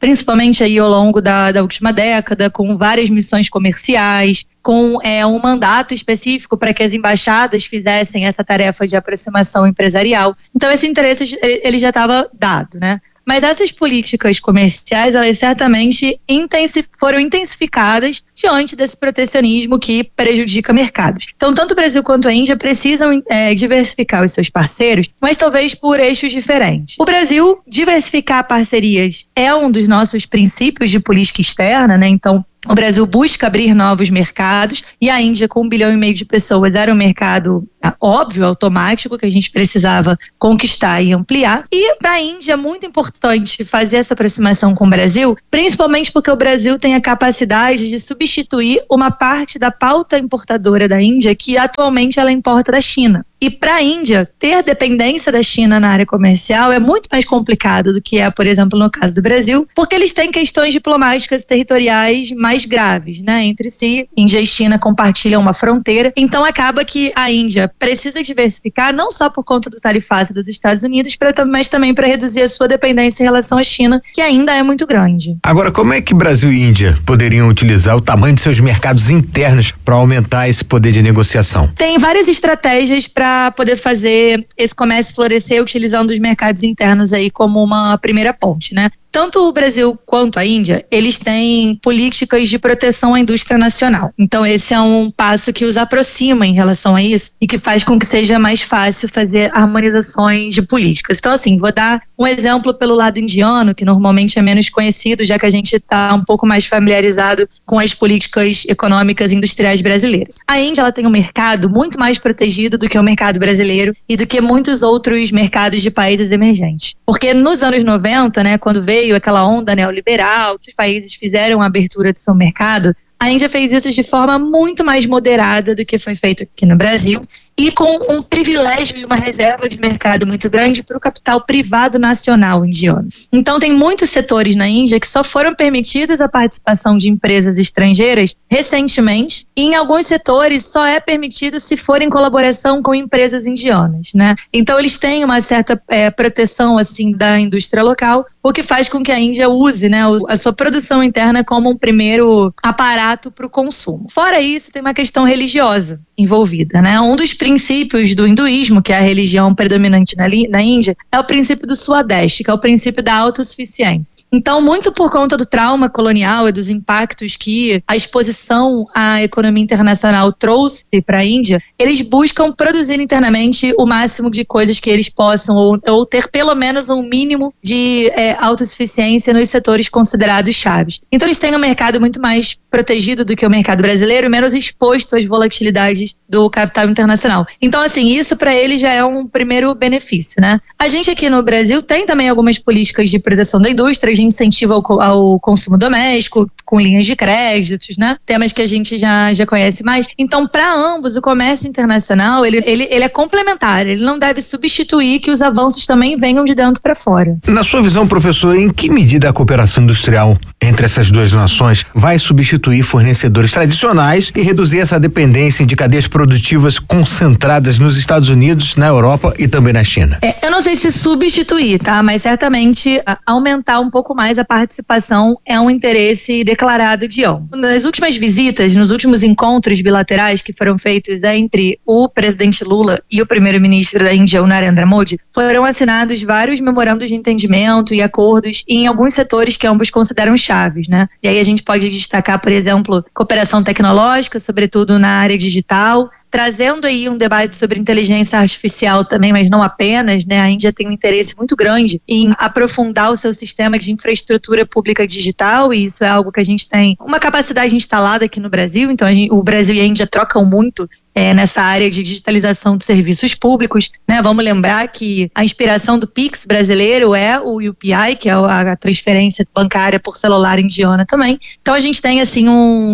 principalmente aí ao longo da última década, com várias missões comerciais, com um mandato específico para que as embaixadas fizessem essa tarefa de aproximação empresarial. Então esse interesse ele já estava dado, né? Mas essas políticas comerciais, elas certamente foram intensificadas diante desse protecionismo que prejudica mercados. Então, tanto o Brasil quanto a Índia precisam diversificar os seus parceiros, mas talvez por eixos diferentes. O Brasil, diversificar parcerias é um dos nossos princípios de política externa, né? Então, o Brasil busca abrir novos mercados e a Índia, com 1,5 bilhão de pessoas, era um mercado óbvio, automático, que a gente precisava conquistar e ampliar. E para a Índia é muito importante fazer essa aproximação com o Brasil, principalmente porque o Brasil tem a capacidade de substituir uma parte da pauta importadora da Índia, que atualmente ela importa da China. E para a Índia, ter dependência da China na área comercial é muito mais complicado do que por exemplo, no caso do Brasil, porque eles têm questões diplomáticas e territoriais mais graves, né? Entre si, Índia e China compartilham uma fronteira. Então, acaba que a Índia precisa diversificar, não só por conta do tarifaço dos Estados Unidos, mas também para reduzir a sua dependência em relação à China, que ainda é muito grande. Agora, como é que Brasil e Índia poderiam utilizar o tamanho de seus mercados internos para aumentar esse poder de negociação? Tem várias estratégias para poder fazer esse comércio florescer utilizando os mercados internos aí como uma primeira ponte, né? Tanto o Brasil quanto a Índia, eles têm políticas de proteção à indústria nacional. Então, esse é um passo que os aproxima em relação a isso e que faz com que seja mais fácil fazer harmonizações de políticas. Então, assim, vou dar um exemplo pelo lado indiano, que normalmente é menos conhecido, já que a gente está um pouco mais familiarizado com as políticas econômicas e industriais brasileiras. A Índia, ela tem um mercado muito mais protegido do que o mercado brasileiro e do que muitos outros mercados de países emergentes. Porque nos anos 90, né, quando veio aquela onda neoliberal, que os países fizeram a abertura do seu mercado, a Índia fez isso de forma muito mais moderada do que foi feito aqui no Brasil e com um privilégio e uma reserva de mercado muito grande para o capital privado nacional indiano. Então, tem muitos setores na Índia que só foram permitidas a participação de empresas estrangeiras recentemente e em alguns setores só é permitido se for em colaboração com empresas indianas, né? Então, eles têm uma certa proteção assim da indústria local, o que faz com que a Índia use, né, a sua produção interna como um primeiro aparato para o consumo. Fora isso, tem uma questão religiosa envolvida, né? Um dos princípios do hinduísmo, que é a religião predominante na Índia, é o princípio do Swadeshti, que é o princípio da autossuficiência. Então, muito por conta do trauma colonial e dos impactos que a exposição à economia internacional trouxe para a Índia, eles buscam produzir internamente o máximo de coisas que eles possam ou ter pelo menos um mínimo de autossuficiência nos setores considerados chaves. Então, eles têm um mercado muito mais protegido do que o mercado brasileiro, menos exposto às volatilidades do capital internacional. Então, assim, isso para ele já é um primeiro benefício, né? A gente aqui no Brasil tem também algumas políticas de proteção da indústria, de incentivo ao consumo doméstico, com linhas de créditos, né? Temas que a gente já conhece mais. Então, para ambos, o comércio internacional, ele é complementar, ele não deve substituir que os avanços também venham de dentro para fora. Na sua visão, professor, em que medida a cooperação industrial entre essas duas nações vai substituir fornecedores tradicionais e reduzir essa dependência de cadeias produtivas concentradas nos Estados Unidos, na Europa e também na China? Eu não sei se substituir, tá? Mas certamente aumentar um pouco mais a participação é um interesse declarado de ambos. Nas últimas visitas, nos últimos encontros bilaterais que foram feitos entre o presidente Lula e o primeiro-ministro da Índia, o Narendra Modi, foram assinados vários memorandos de entendimento e acordos em alguns setores que ambos consideram chaves, né? E aí a gente pode destacar, por exemplo, cooperação tecnológica, sobretudo na área digital, trazendo aí um debate sobre inteligência artificial também, mas não apenas, né? A Índia tem um interesse muito grande em aprofundar o seu sistema de infraestrutura pública digital, e isso é algo que a gente tem uma capacidade instalada aqui no Brasil. Então o Brasil e a Índia trocam muito nessa área de digitalização de serviços públicos, né? Vamos lembrar que a inspiração do Pix brasileiro é o UPI, que é a transferência bancária por celular indiana também. Então a gente tem assim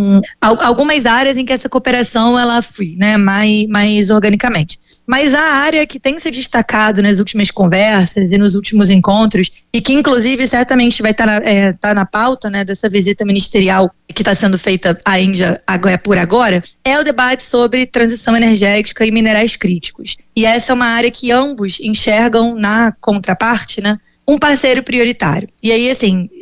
algumas áreas em que essa cooperação ela flui, né? Mais organicamente. Mas a área que tem se destacado nas últimas conversas e nos últimos encontros, e que inclusive certamente vai estar na pauta, né, dessa visita ministerial que está sendo feita à Índia por agora, é o debate sobre transição energética e minerais críticos. E essa é uma área que ambos enxergam na contraparte, né, um parceiro prioritário. E aí, assim,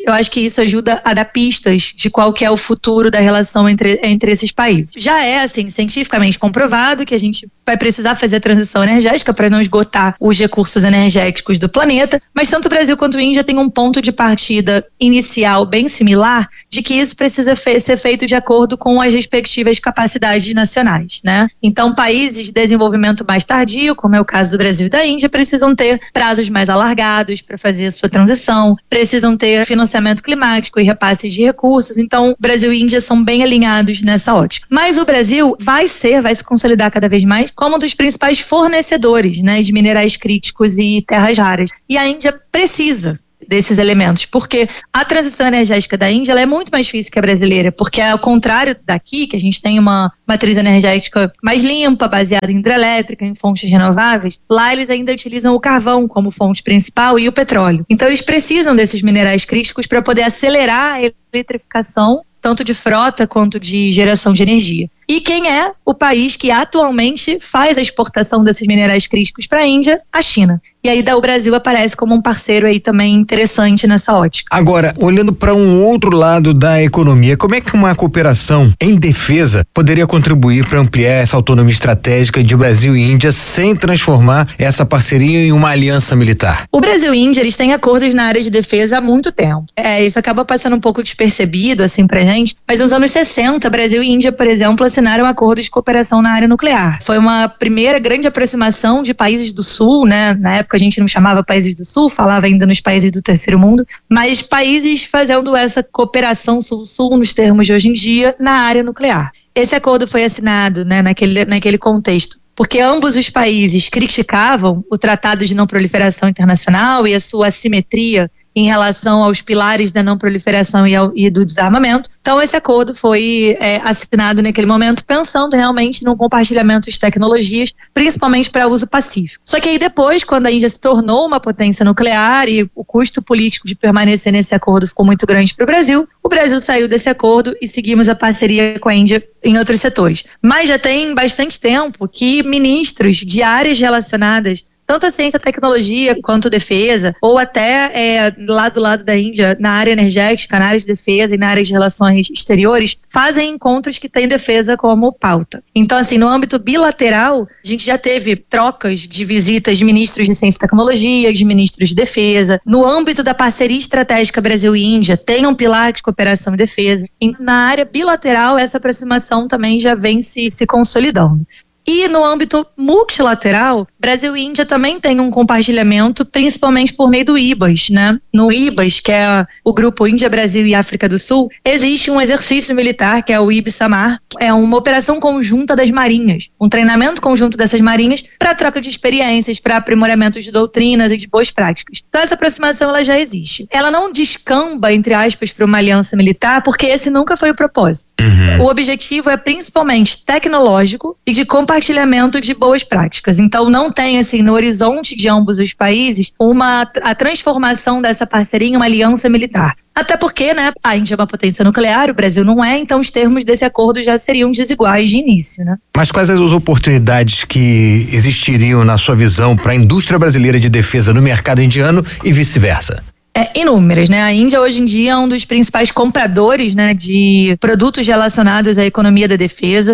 eu acho que isso ajuda a dar pistas de qual que é o futuro da relação entre esses países. Já é, assim, cientificamente comprovado que a gente vai precisar fazer a transição energética para não esgotar os recursos energéticos do planeta, mas tanto o Brasil quanto a Índia têm um ponto de partida inicial bem similar de que isso precisa ser feito de acordo com as respectivas capacidades nacionais, né? Então, países de desenvolvimento mais tardio, como é o caso do Brasil e da Índia, precisam ter prazos mais alargados para fazer a sua transição, precisam ter financiamento climático e repasses de recursos. Então, Brasil e Índia são bem alinhados nessa ótica. Mas o Brasil vai se consolidar cada vez mais como um dos principais fornecedores, né, de minerais críticos e terras raras. E a Índia precisa desses elementos, porque a transição energética da Índia ela é muito mais difícil que a brasileira, porque ao contrário daqui, que a gente tem uma matriz energética mais limpa, baseada em hidrelétrica, em fontes renováveis, lá eles ainda utilizam o carvão como fonte principal e o petróleo. Então eles precisam desses minerais críticos para poder acelerar a eletrificação, tanto de frota quanto de geração de energia. E quem é o país que atualmente faz a exportação desses minerais críticos para a Índia? A China. E aí o Brasil aparece como um parceiro aí também interessante nessa ótica. Agora, olhando para um outro lado da economia, como é que uma cooperação em defesa poderia contribuir para ampliar essa autonomia estratégica de Brasil e Índia sem transformar essa parceria em uma aliança militar? O Brasil e a Índia, eles têm acordos na área de defesa há muito tempo. Isso acaba passando um pouco despercebido assim pra gente, mas nos anos 60, Brasil e Índia, por exemplo, assinaram acordos de cooperação na área nuclear. Foi uma primeira grande aproximação de países do Sul, né? Na época a gente não chamava países do Sul, falava ainda nos países do terceiro mundo, mas países fazendo essa cooperação Sul-Sul nos termos de hoje em dia na área nuclear. Esse acordo foi assinado, né, naquele contexto, porque ambos os países criticavam o Tratado de Não Proliferação Internacional e a sua assimetria em relação aos pilares da não proliferação e do desarmamento. Então esse acordo foi assinado naquele momento pensando realmente no compartilhamento de tecnologias, principalmente para uso pacífico. Só que aí depois, quando a Índia se tornou uma potência nuclear e o custo político de permanecer nesse acordo ficou muito grande para o Brasil saiu desse acordo e seguimos a parceria com a Índia em outros setores. Mas já tem bastante tempo que ministros de áreas relacionadas tanto a ciência e tecnologia quanto defesa, ou até lá do lado da Índia, na área energética, na área de defesa e na área de relações exteriores, fazem encontros que têm defesa como pauta. Então, assim, no âmbito bilateral, a gente já teve trocas de visitas de ministros de ciência e tecnologia, de ministros de defesa. No âmbito da parceria estratégica Brasil e Índia, tem um pilar de cooperação e defesa. E na área bilateral, essa aproximação também já vem se consolidando. E no âmbito multilateral, Brasil e Índia também tem um compartilhamento, principalmente por meio do IBAS, né? No IBAS, que é o grupo Índia, Brasil e África do Sul, existe um exercício militar, que é o IBSAMAR, é uma operação conjunta das marinhas, um treinamento conjunto dessas marinhas para troca de experiências, para aprimoramento de doutrinas e de boas práticas. Então essa aproximação ela já existe. Ela não descamba, entre aspas, para uma aliança militar, porque esse nunca foi o propósito. O objetivo é principalmente tecnológico e de compartilhamento de boas práticas. Então não tem assim no horizonte de ambos os países a transformação dessa parceria em uma aliança militar. Até porque, né, a Índia é uma potência nuclear, o Brasil não é, então os termos desse acordo já seriam desiguais de início, né? Mas quais as oportunidades que existiriam, na sua visão, para a indústria brasileira de defesa no mercado indiano e vice-versa? Inúmeras, né? A Índia hoje em dia é um dos principais compradores, né, de produtos relacionados à economia da defesa.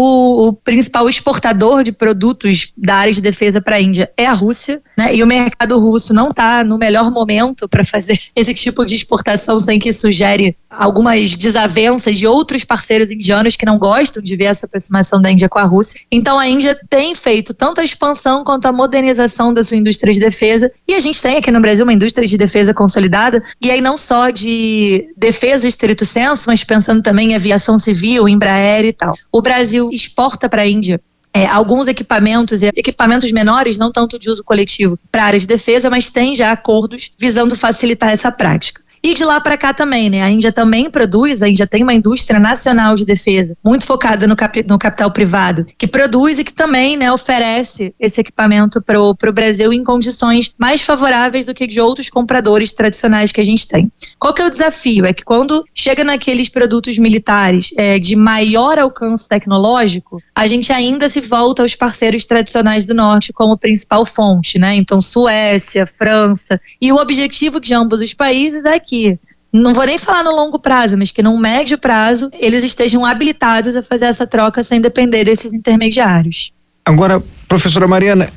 O principal exportador de produtos da área de defesa para a Índia é a Rússia, né? E o mercado russo não está no melhor momento para fazer esse tipo de exportação sem que isso gere algumas desavenças de outros parceiros indianos que não gostam de ver essa aproximação da Índia com a Rússia. Então a Índia tem feito tanto a expansão quanto a modernização da sua indústria de defesa, e a gente tem aqui no Brasil uma indústria de defesa consolidada, e aí não só de defesa estrito senso, mas pensando também em aviação civil, Embraer e tal. O Brasil exporta para a Índia alguns equipamentos menores, não tanto de uso coletivo, para a área de defesa, mas tem já acordos visando facilitar essa prática. E de lá para cá também, né? A Índia também produz, a Índia tem uma indústria nacional de defesa, muito focada no capital privado, que produz e que também, né, oferece esse equipamento pro Brasil em condições mais favoráveis do que de outros compradores tradicionais que a gente tem. Qual que é o desafio? É que quando chega naqueles produtos militares de maior alcance tecnológico, a gente ainda se volta aos parceiros tradicionais do Norte como principal fonte, né? Então, Suécia, França. E o objetivo de ambos os países é que não vou nem falar no longo prazo, mas que no médio prazo eles estejam habilitados a fazer essa troca sem depender desses intermediários. Agora, professora Mariana,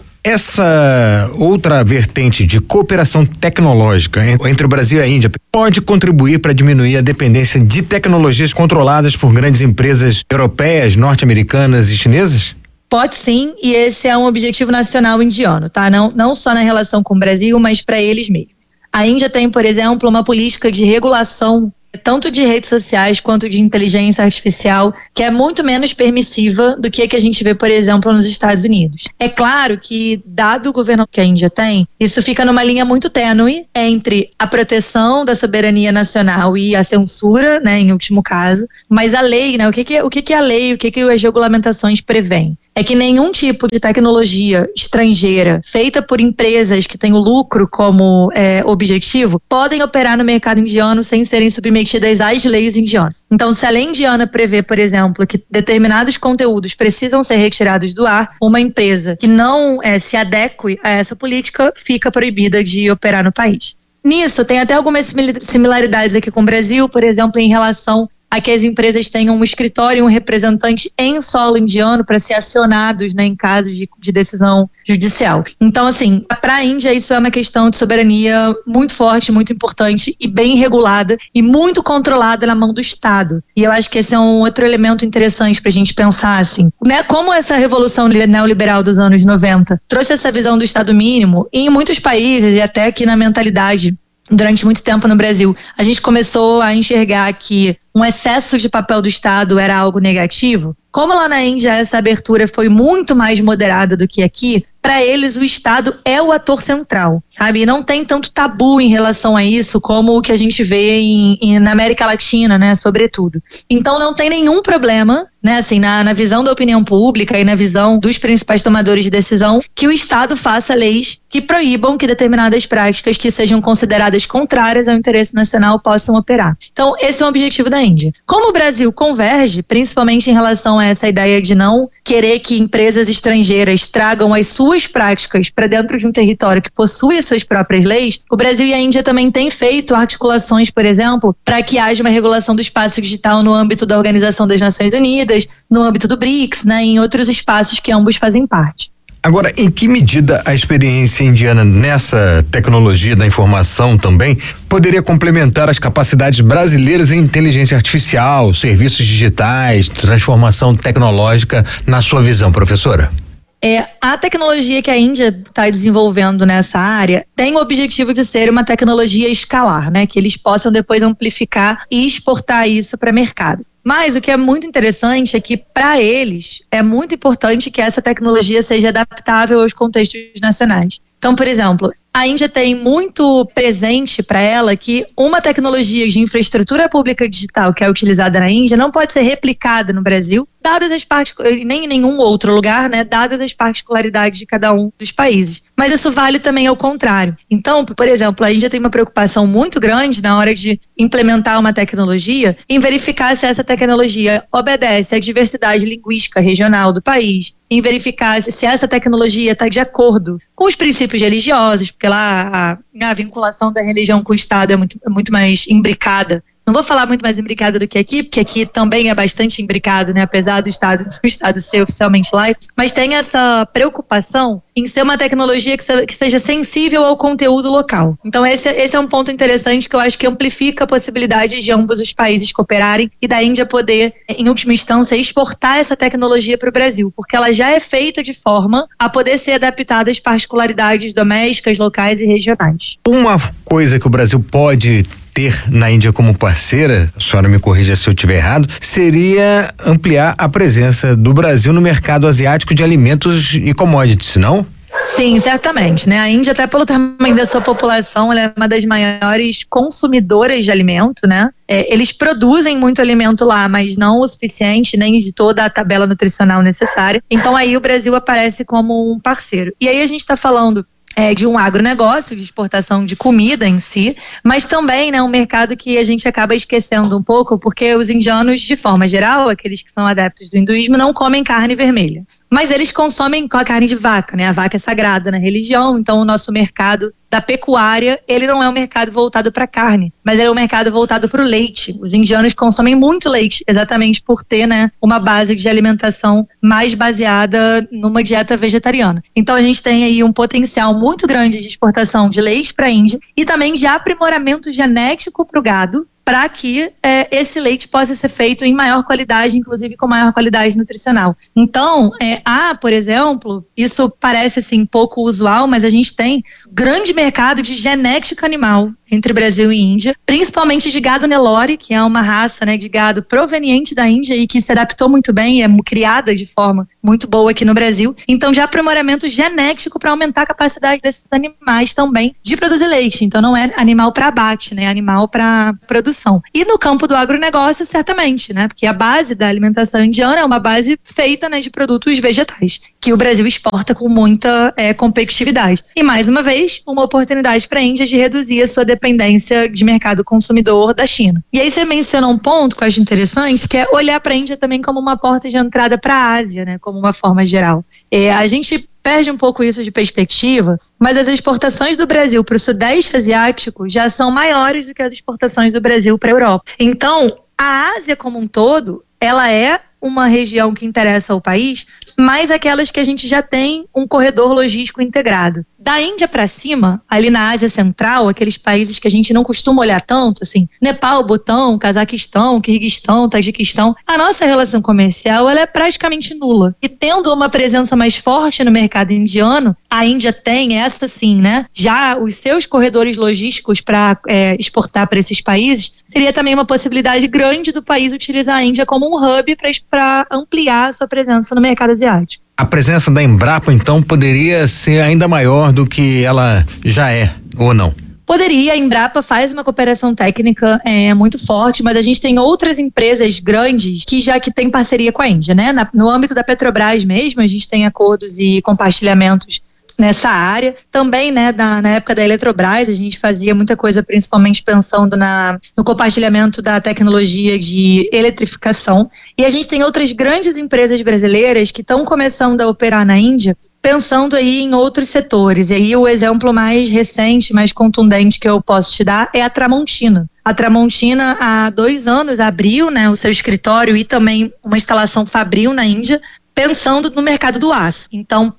essa outra vertente de cooperação tecnológica entre o Brasil e a Índia pode contribuir para diminuir a dependência de tecnologias controladas por grandes empresas europeias, norte-americanas e chinesas? Pode sim, e esse é um objetivo nacional indiano, tá? Não só na relação com o Brasil, mas para eles mesmos. A Índia tem, por exemplo, uma política de regulação tanto de redes sociais quanto de inteligência artificial, que é muito menos permissiva do que a gente vê, por exemplo, nos Estados Unidos. É claro que, dado o governo que a Índia tem, isso fica numa linha muito tênue entre a proteção da soberania nacional e a censura, né, em último caso, mas a lei, né, o que é a lei, o que as regulamentações prevêem? É que nenhum tipo de tecnologia estrangeira feita por empresas que têm o lucro como objetivo podem operar no mercado indiano sem serem submetidas às leis indianas. Então, se a lei indiana prevê, por exemplo, que determinados conteúdos precisam ser retirados do ar, uma empresa que não se adeque a essa política fica proibida de operar no país. Nisso, tem até algumas similaridades aqui com o Brasil, por exemplo, em relação a que as empresas tenham um escritório e um representante em solo indiano para ser acionados, né, em casos de decisão judicial. Então, assim, para a Índia isso é uma questão de soberania muito forte, muito importante e bem regulada e muito controlada na mão do Estado. E eu acho que esse é um outro elemento interessante para a gente pensar, assim, né, como essa revolução neoliberal dos anos 90 trouxe essa visão do Estado mínimo e em muitos países e até aqui na mentalidade durante muito tempo no Brasil, a gente começou a enxergar que um excesso de papel do Estado era algo negativo. Como lá na Índia essa abertura foi muito mais moderada do que aqui, para eles o Estado é o ator central, sabe? E não tem tanto tabu em relação a isso como o que a gente vê na América Latina, né, sobretudo. Então não tem nenhum problema, né, assim, na visão da opinião pública e na visão dos principais tomadores de decisão, que o Estado faça leis que proíbam que determinadas práticas que sejam consideradas contrárias ao interesse nacional possam operar. Então esse é o objetivo da Índia. Como o Brasil converge, principalmente em relação a essa ideia de não querer que empresas estrangeiras tragam as suas práticas para dentro de um território que possui as suas próprias leis, o Brasil e a Índia também têm feito articulações, por exemplo, para que haja uma regulação do espaço digital no âmbito da Organização das Nações Unidas, no âmbito do BRICS, né, em outros espaços que ambos fazem parte. Agora, em que medida a experiência indiana nessa tecnologia da informação também poderia complementar as capacidades brasileiras em inteligência artificial, serviços digitais, transformação tecnológica, na sua visão, professora? A tecnologia que a Índia está desenvolvendo nessa área tem o objetivo de ser uma tecnologia escalar, né? Que eles possam depois amplificar e exportar isso para mercado. Mas o que é muito interessante é que, para eles, é muito importante que essa tecnologia seja adaptável aos contextos nacionais. Então, por exemplo, a Índia tem muito presente para ela que uma tecnologia de infraestrutura pública digital que é utilizada na Índia não pode ser replicada no Brasil, dadas as nem em nenhum outro lugar, né, dadas as particularidades de cada um dos países. Mas isso vale também ao contrário. Então, por exemplo, a Índia tem uma preocupação muito grande na hora de implementar uma tecnologia em verificar se essa tecnologia obedece à diversidade linguística regional do país, em verificar se essa tecnologia está de acordo com os princípios religiosos, porque lá a vinculação da religião com o Estado é muito mais imbricada. Não vou falar muito mais imbricada do que aqui, porque aqui também é bastante imbricado, né? Apesar do Estado ser oficialmente laico, mas tem essa preocupação em ser uma tecnologia que seja sensível ao conteúdo local. Então esse é um ponto interessante que eu acho que amplifica a possibilidade de ambos os países cooperarem e da Índia poder, em última instância, exportar essa tecnologia para o Brasil, porque ela já é feita de forma a poder ser adaptada às particularidades domésticas, locais e regionais. Uma coisa que o Brasil pode ter na Índia como parceira, a senhora me corrija se eu estiver errado, seria ampliar a presença do Brasil no mercado asiático de alimentos e commodities, não? Sim, certamente, né? A Índia, até pelo tamanho da sua população, ela é uma das maiores consumidoras de alimento, né? Eles produzem muito alimento lá, mas não o suficiente, nem de toda a tabela nutricional necessária. Então aí o Brasil aparece como um parceiro. E aí a gente está falando de um agronegócio, de exportação de comida em si, mas também, né, um mercado que a gente acaba esquecendo um pouco, porque os indianos, de forma geral, aqueles que são adeptos do hinduísmo, não comem carne vermelha. Mas eles consomem com a carne de vaca, né? A vaca é sagrada na religião, então o nosso mercado da pecuária, ele não é um mercado voltado para carne, mas ele é um mercado voltado para o leite. Os indianos consomem muito leite, exatamente por ter, né, uma base de alimentação mais baseada numa dieta vegetariana. Então a gente tem aí um potencial muito grande de exportação de leite para a Índia e também de aprimoramento genético para o gado, para que esse leite possa ser feito em maior qualidade, inclusive com maior qualidade nutricional. Então, por exemplo, isso parece assim pouco usual, mas a gente tem grande mercado de genética animal entre Brasil e Índia, principalmente de gado Nelore, que é uma raça, né, de gado proveniente da Índia e que se adaptou muito bem, é criada de forma muito boa aqui no Brasil. Então, de aprimoramento genético para aumentar a capacidade desses animais também de produzir leite. Então, não é animal para abate, né, é animal para produção. E no campo do agronegócio, certamente, né, porque a base da alimentação indiana é uma base feita, né, de produtos vegetais, que o Brasil exporta com muita competitividade. E, mais uma vez, uma oportunidade para a Índia de reduzir a sua dependência de mercado consumidor da China. E aí você menciona um ponto que eu acho interessante, que é olhar para a Índia também como uma porta de entrada para a Ásia, né, como uma forma geral. A gente perde um pouco isso de perspectiva, mas as exportações do Brasil para o Sudeste Asiático já são maiores do que as exportações do Brasil para a Europa. Então, a Ásia como um todo, ela é uma região que interessa ao país, mas aquelas que a gente já tem um corredor logístico integrado. Da Índia para cima, ali na Ásia Central, aqueles países que a gente não costuma olhar tanto, assim, Nepal, Butão, Cazaquistão, Quirguistão, Tajiquistão, a nossa relação comercial ela é praticamente nula. E tendo uma presença mais forte no mercado indiano, a Índia tem essa sim, né? Já os seus corredores logísticos para exportar para esses países, seria também uma possibilidade grande do país utilizar a Índia como um hub para ampliar a sua presença no mercado asiático. A presença da Embrapa, então, poderia ser ainda maior do que ela já é, ou não? Poderia, a Embrapa faz uma cooperação técnica muito forte, mas a gente tem outras empresas grandes que tem parceria com a Índia, né? No âmbito da Petrobras mesmo, a gente tem acordos e compartilhamentos nessa área. Também, né, na época da Eletrobras, a gente fazia muita coisa, principalmente pensando no compartilhamento da tecnologia de eletrificação. E a gente tem outras grandes empresas brasileiras que estão começando a operar na Índia, pensando aí em outros setores. E aí o exemplo mais recente, mais contundente que eu posso te dar é a Tramontina. A Tramontina, há 2 anos, abriu, né, o seu escritório e também uma instalação fabril na Índia, pensando no mercado do aço. Então,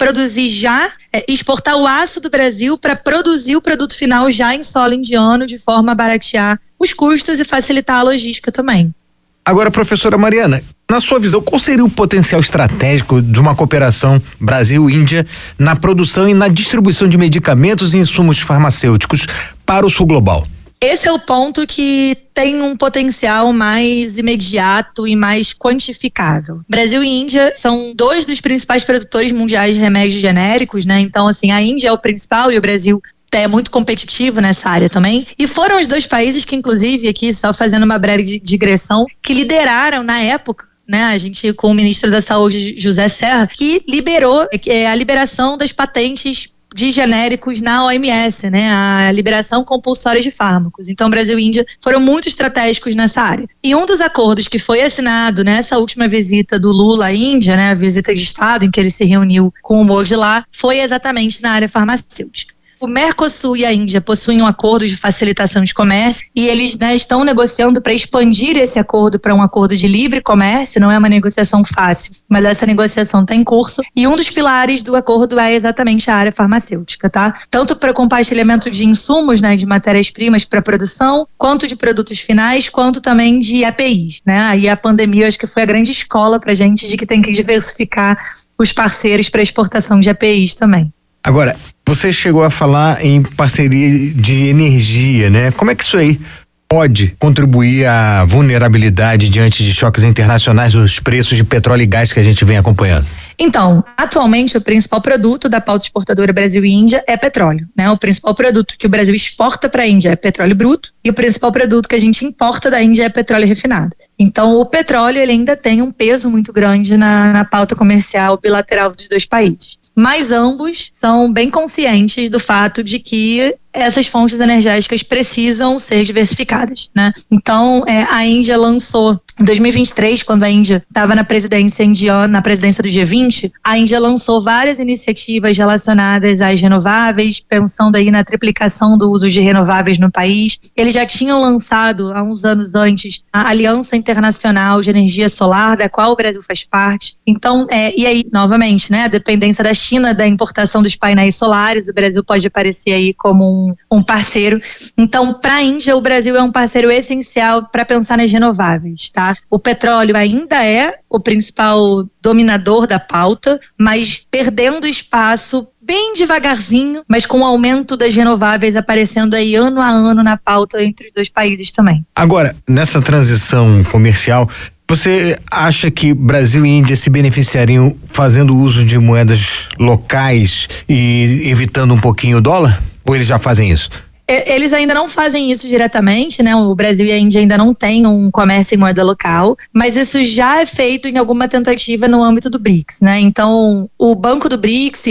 exportar o aço do Brasil para produzir o produto final já em solo indiano, de forma a baratear os custos e facilitar a logística também. Agora, professora Mariana, na sua visão, qual seria o potencial estratégico de uma cooperação Brasil-Índia na produção e na distribuição de medicamentos e insumos farmacêuticos para o sul global? Esse é o ponto que tem um potencial mais imediato e mais quantificável. Brasil e Índia são 2 dos principais produtores mundiais de remédios genéricos, né? Então, assim, a Índia é o principal e o Brasil é muito competitivo nessa área também. E foram os 2 países que, inclusive, aqui, só fazendo uma breve digressão, que lideraram na época, né, a gente com o ministro da Saúde, José Serra, que liberou a liberação das patentes de genéricos na OMS, né, a liberação compulsória de fármacos. Então, Brasil e Índia foram muito estratégicos nessa área. E um dos acordos que foi assinado nessa última visita do Lula à Índia, né, a visita de Estado em que ele se reuniu com o Modi lá, foi exatamente na área farmacêutica. O Mercosul e a Índia possuem um acordo de facilitação de comércio e eles, né, estão negociando para expandir esse acordo para um acordo de livre comércio. Não é uma negociação fácil, mas essa negociação está em curso e um dos pilares do acordo é exatamente a área farmacêutica, tá? Tanto para o compartilhamento de insumos, né, de matérias-primas para produção, quanto de produtos finais, quanto também de APIs, né? Aí a pandemia acho que foi a grande escola para a gente de que tem que diversificar os parceiros para exportação de APIs também. Agora, você chegou a falar em parceria de energia, né? Como é que isso aí pode contribuir à vulnerabilidade diante de choques internacionais dos preços de petróleo e gás que a gente vem acompanhando? Então, atualmente o principal produto da pauta exportadora Brasil e Índia é petróleo, né? O principal produto que o Brasil exporta para a Índia é petróleo bruto e o principal produto que a gente importa da Índia é petróleo refinado. Então, o petróleo ele ainda tem um peso muito grande na pauta comercial bilateral dos 2 países. Mas ambos são bem conscientes do fato de que essas fontes energéticas precisam ser diversificadas, né? Então, a Índia lançou Em 2023, quando a Índia estava na presidência indiana, na presidência do G20, a Índia lançou várias iniciativas relacionadas às renováveis, pensando aí na triplicação do uso de renováveis no país. Eles já tinham lançado, há uns anos antes, a Aliança Internacional de Energia Solar, da qual o Brasil faz parte. Então, e aí, novamente, né, a dependência da China da importação dos painéis solares, o Brasil pode aparecer aí como um parceiro. Então, para a Índia, o Brasil é um parceiro essencial para pensar nas renováveis, tá? O petróleo ainda é o principal dominador da pauta, mas perdendo espaço bem devagarzinho, mas com o aumento das renováveis aparecendo aí ano a ano na pauta entre os dois países também. Agora, nessa transição comercial, você acha que Brasil e Índia se beneficiariam fazendo uso de moedas locais e evitando um pouquinho o dólar? Ou eles já fazem isso? Eles ainda não fazem isso diretamente, né? O Brasil e a Índia ainda não têm um comércio em moeda local, mas isso já é feito em alguma tentativa no âmbito do BRICS, né? Então, o Banco do BRICS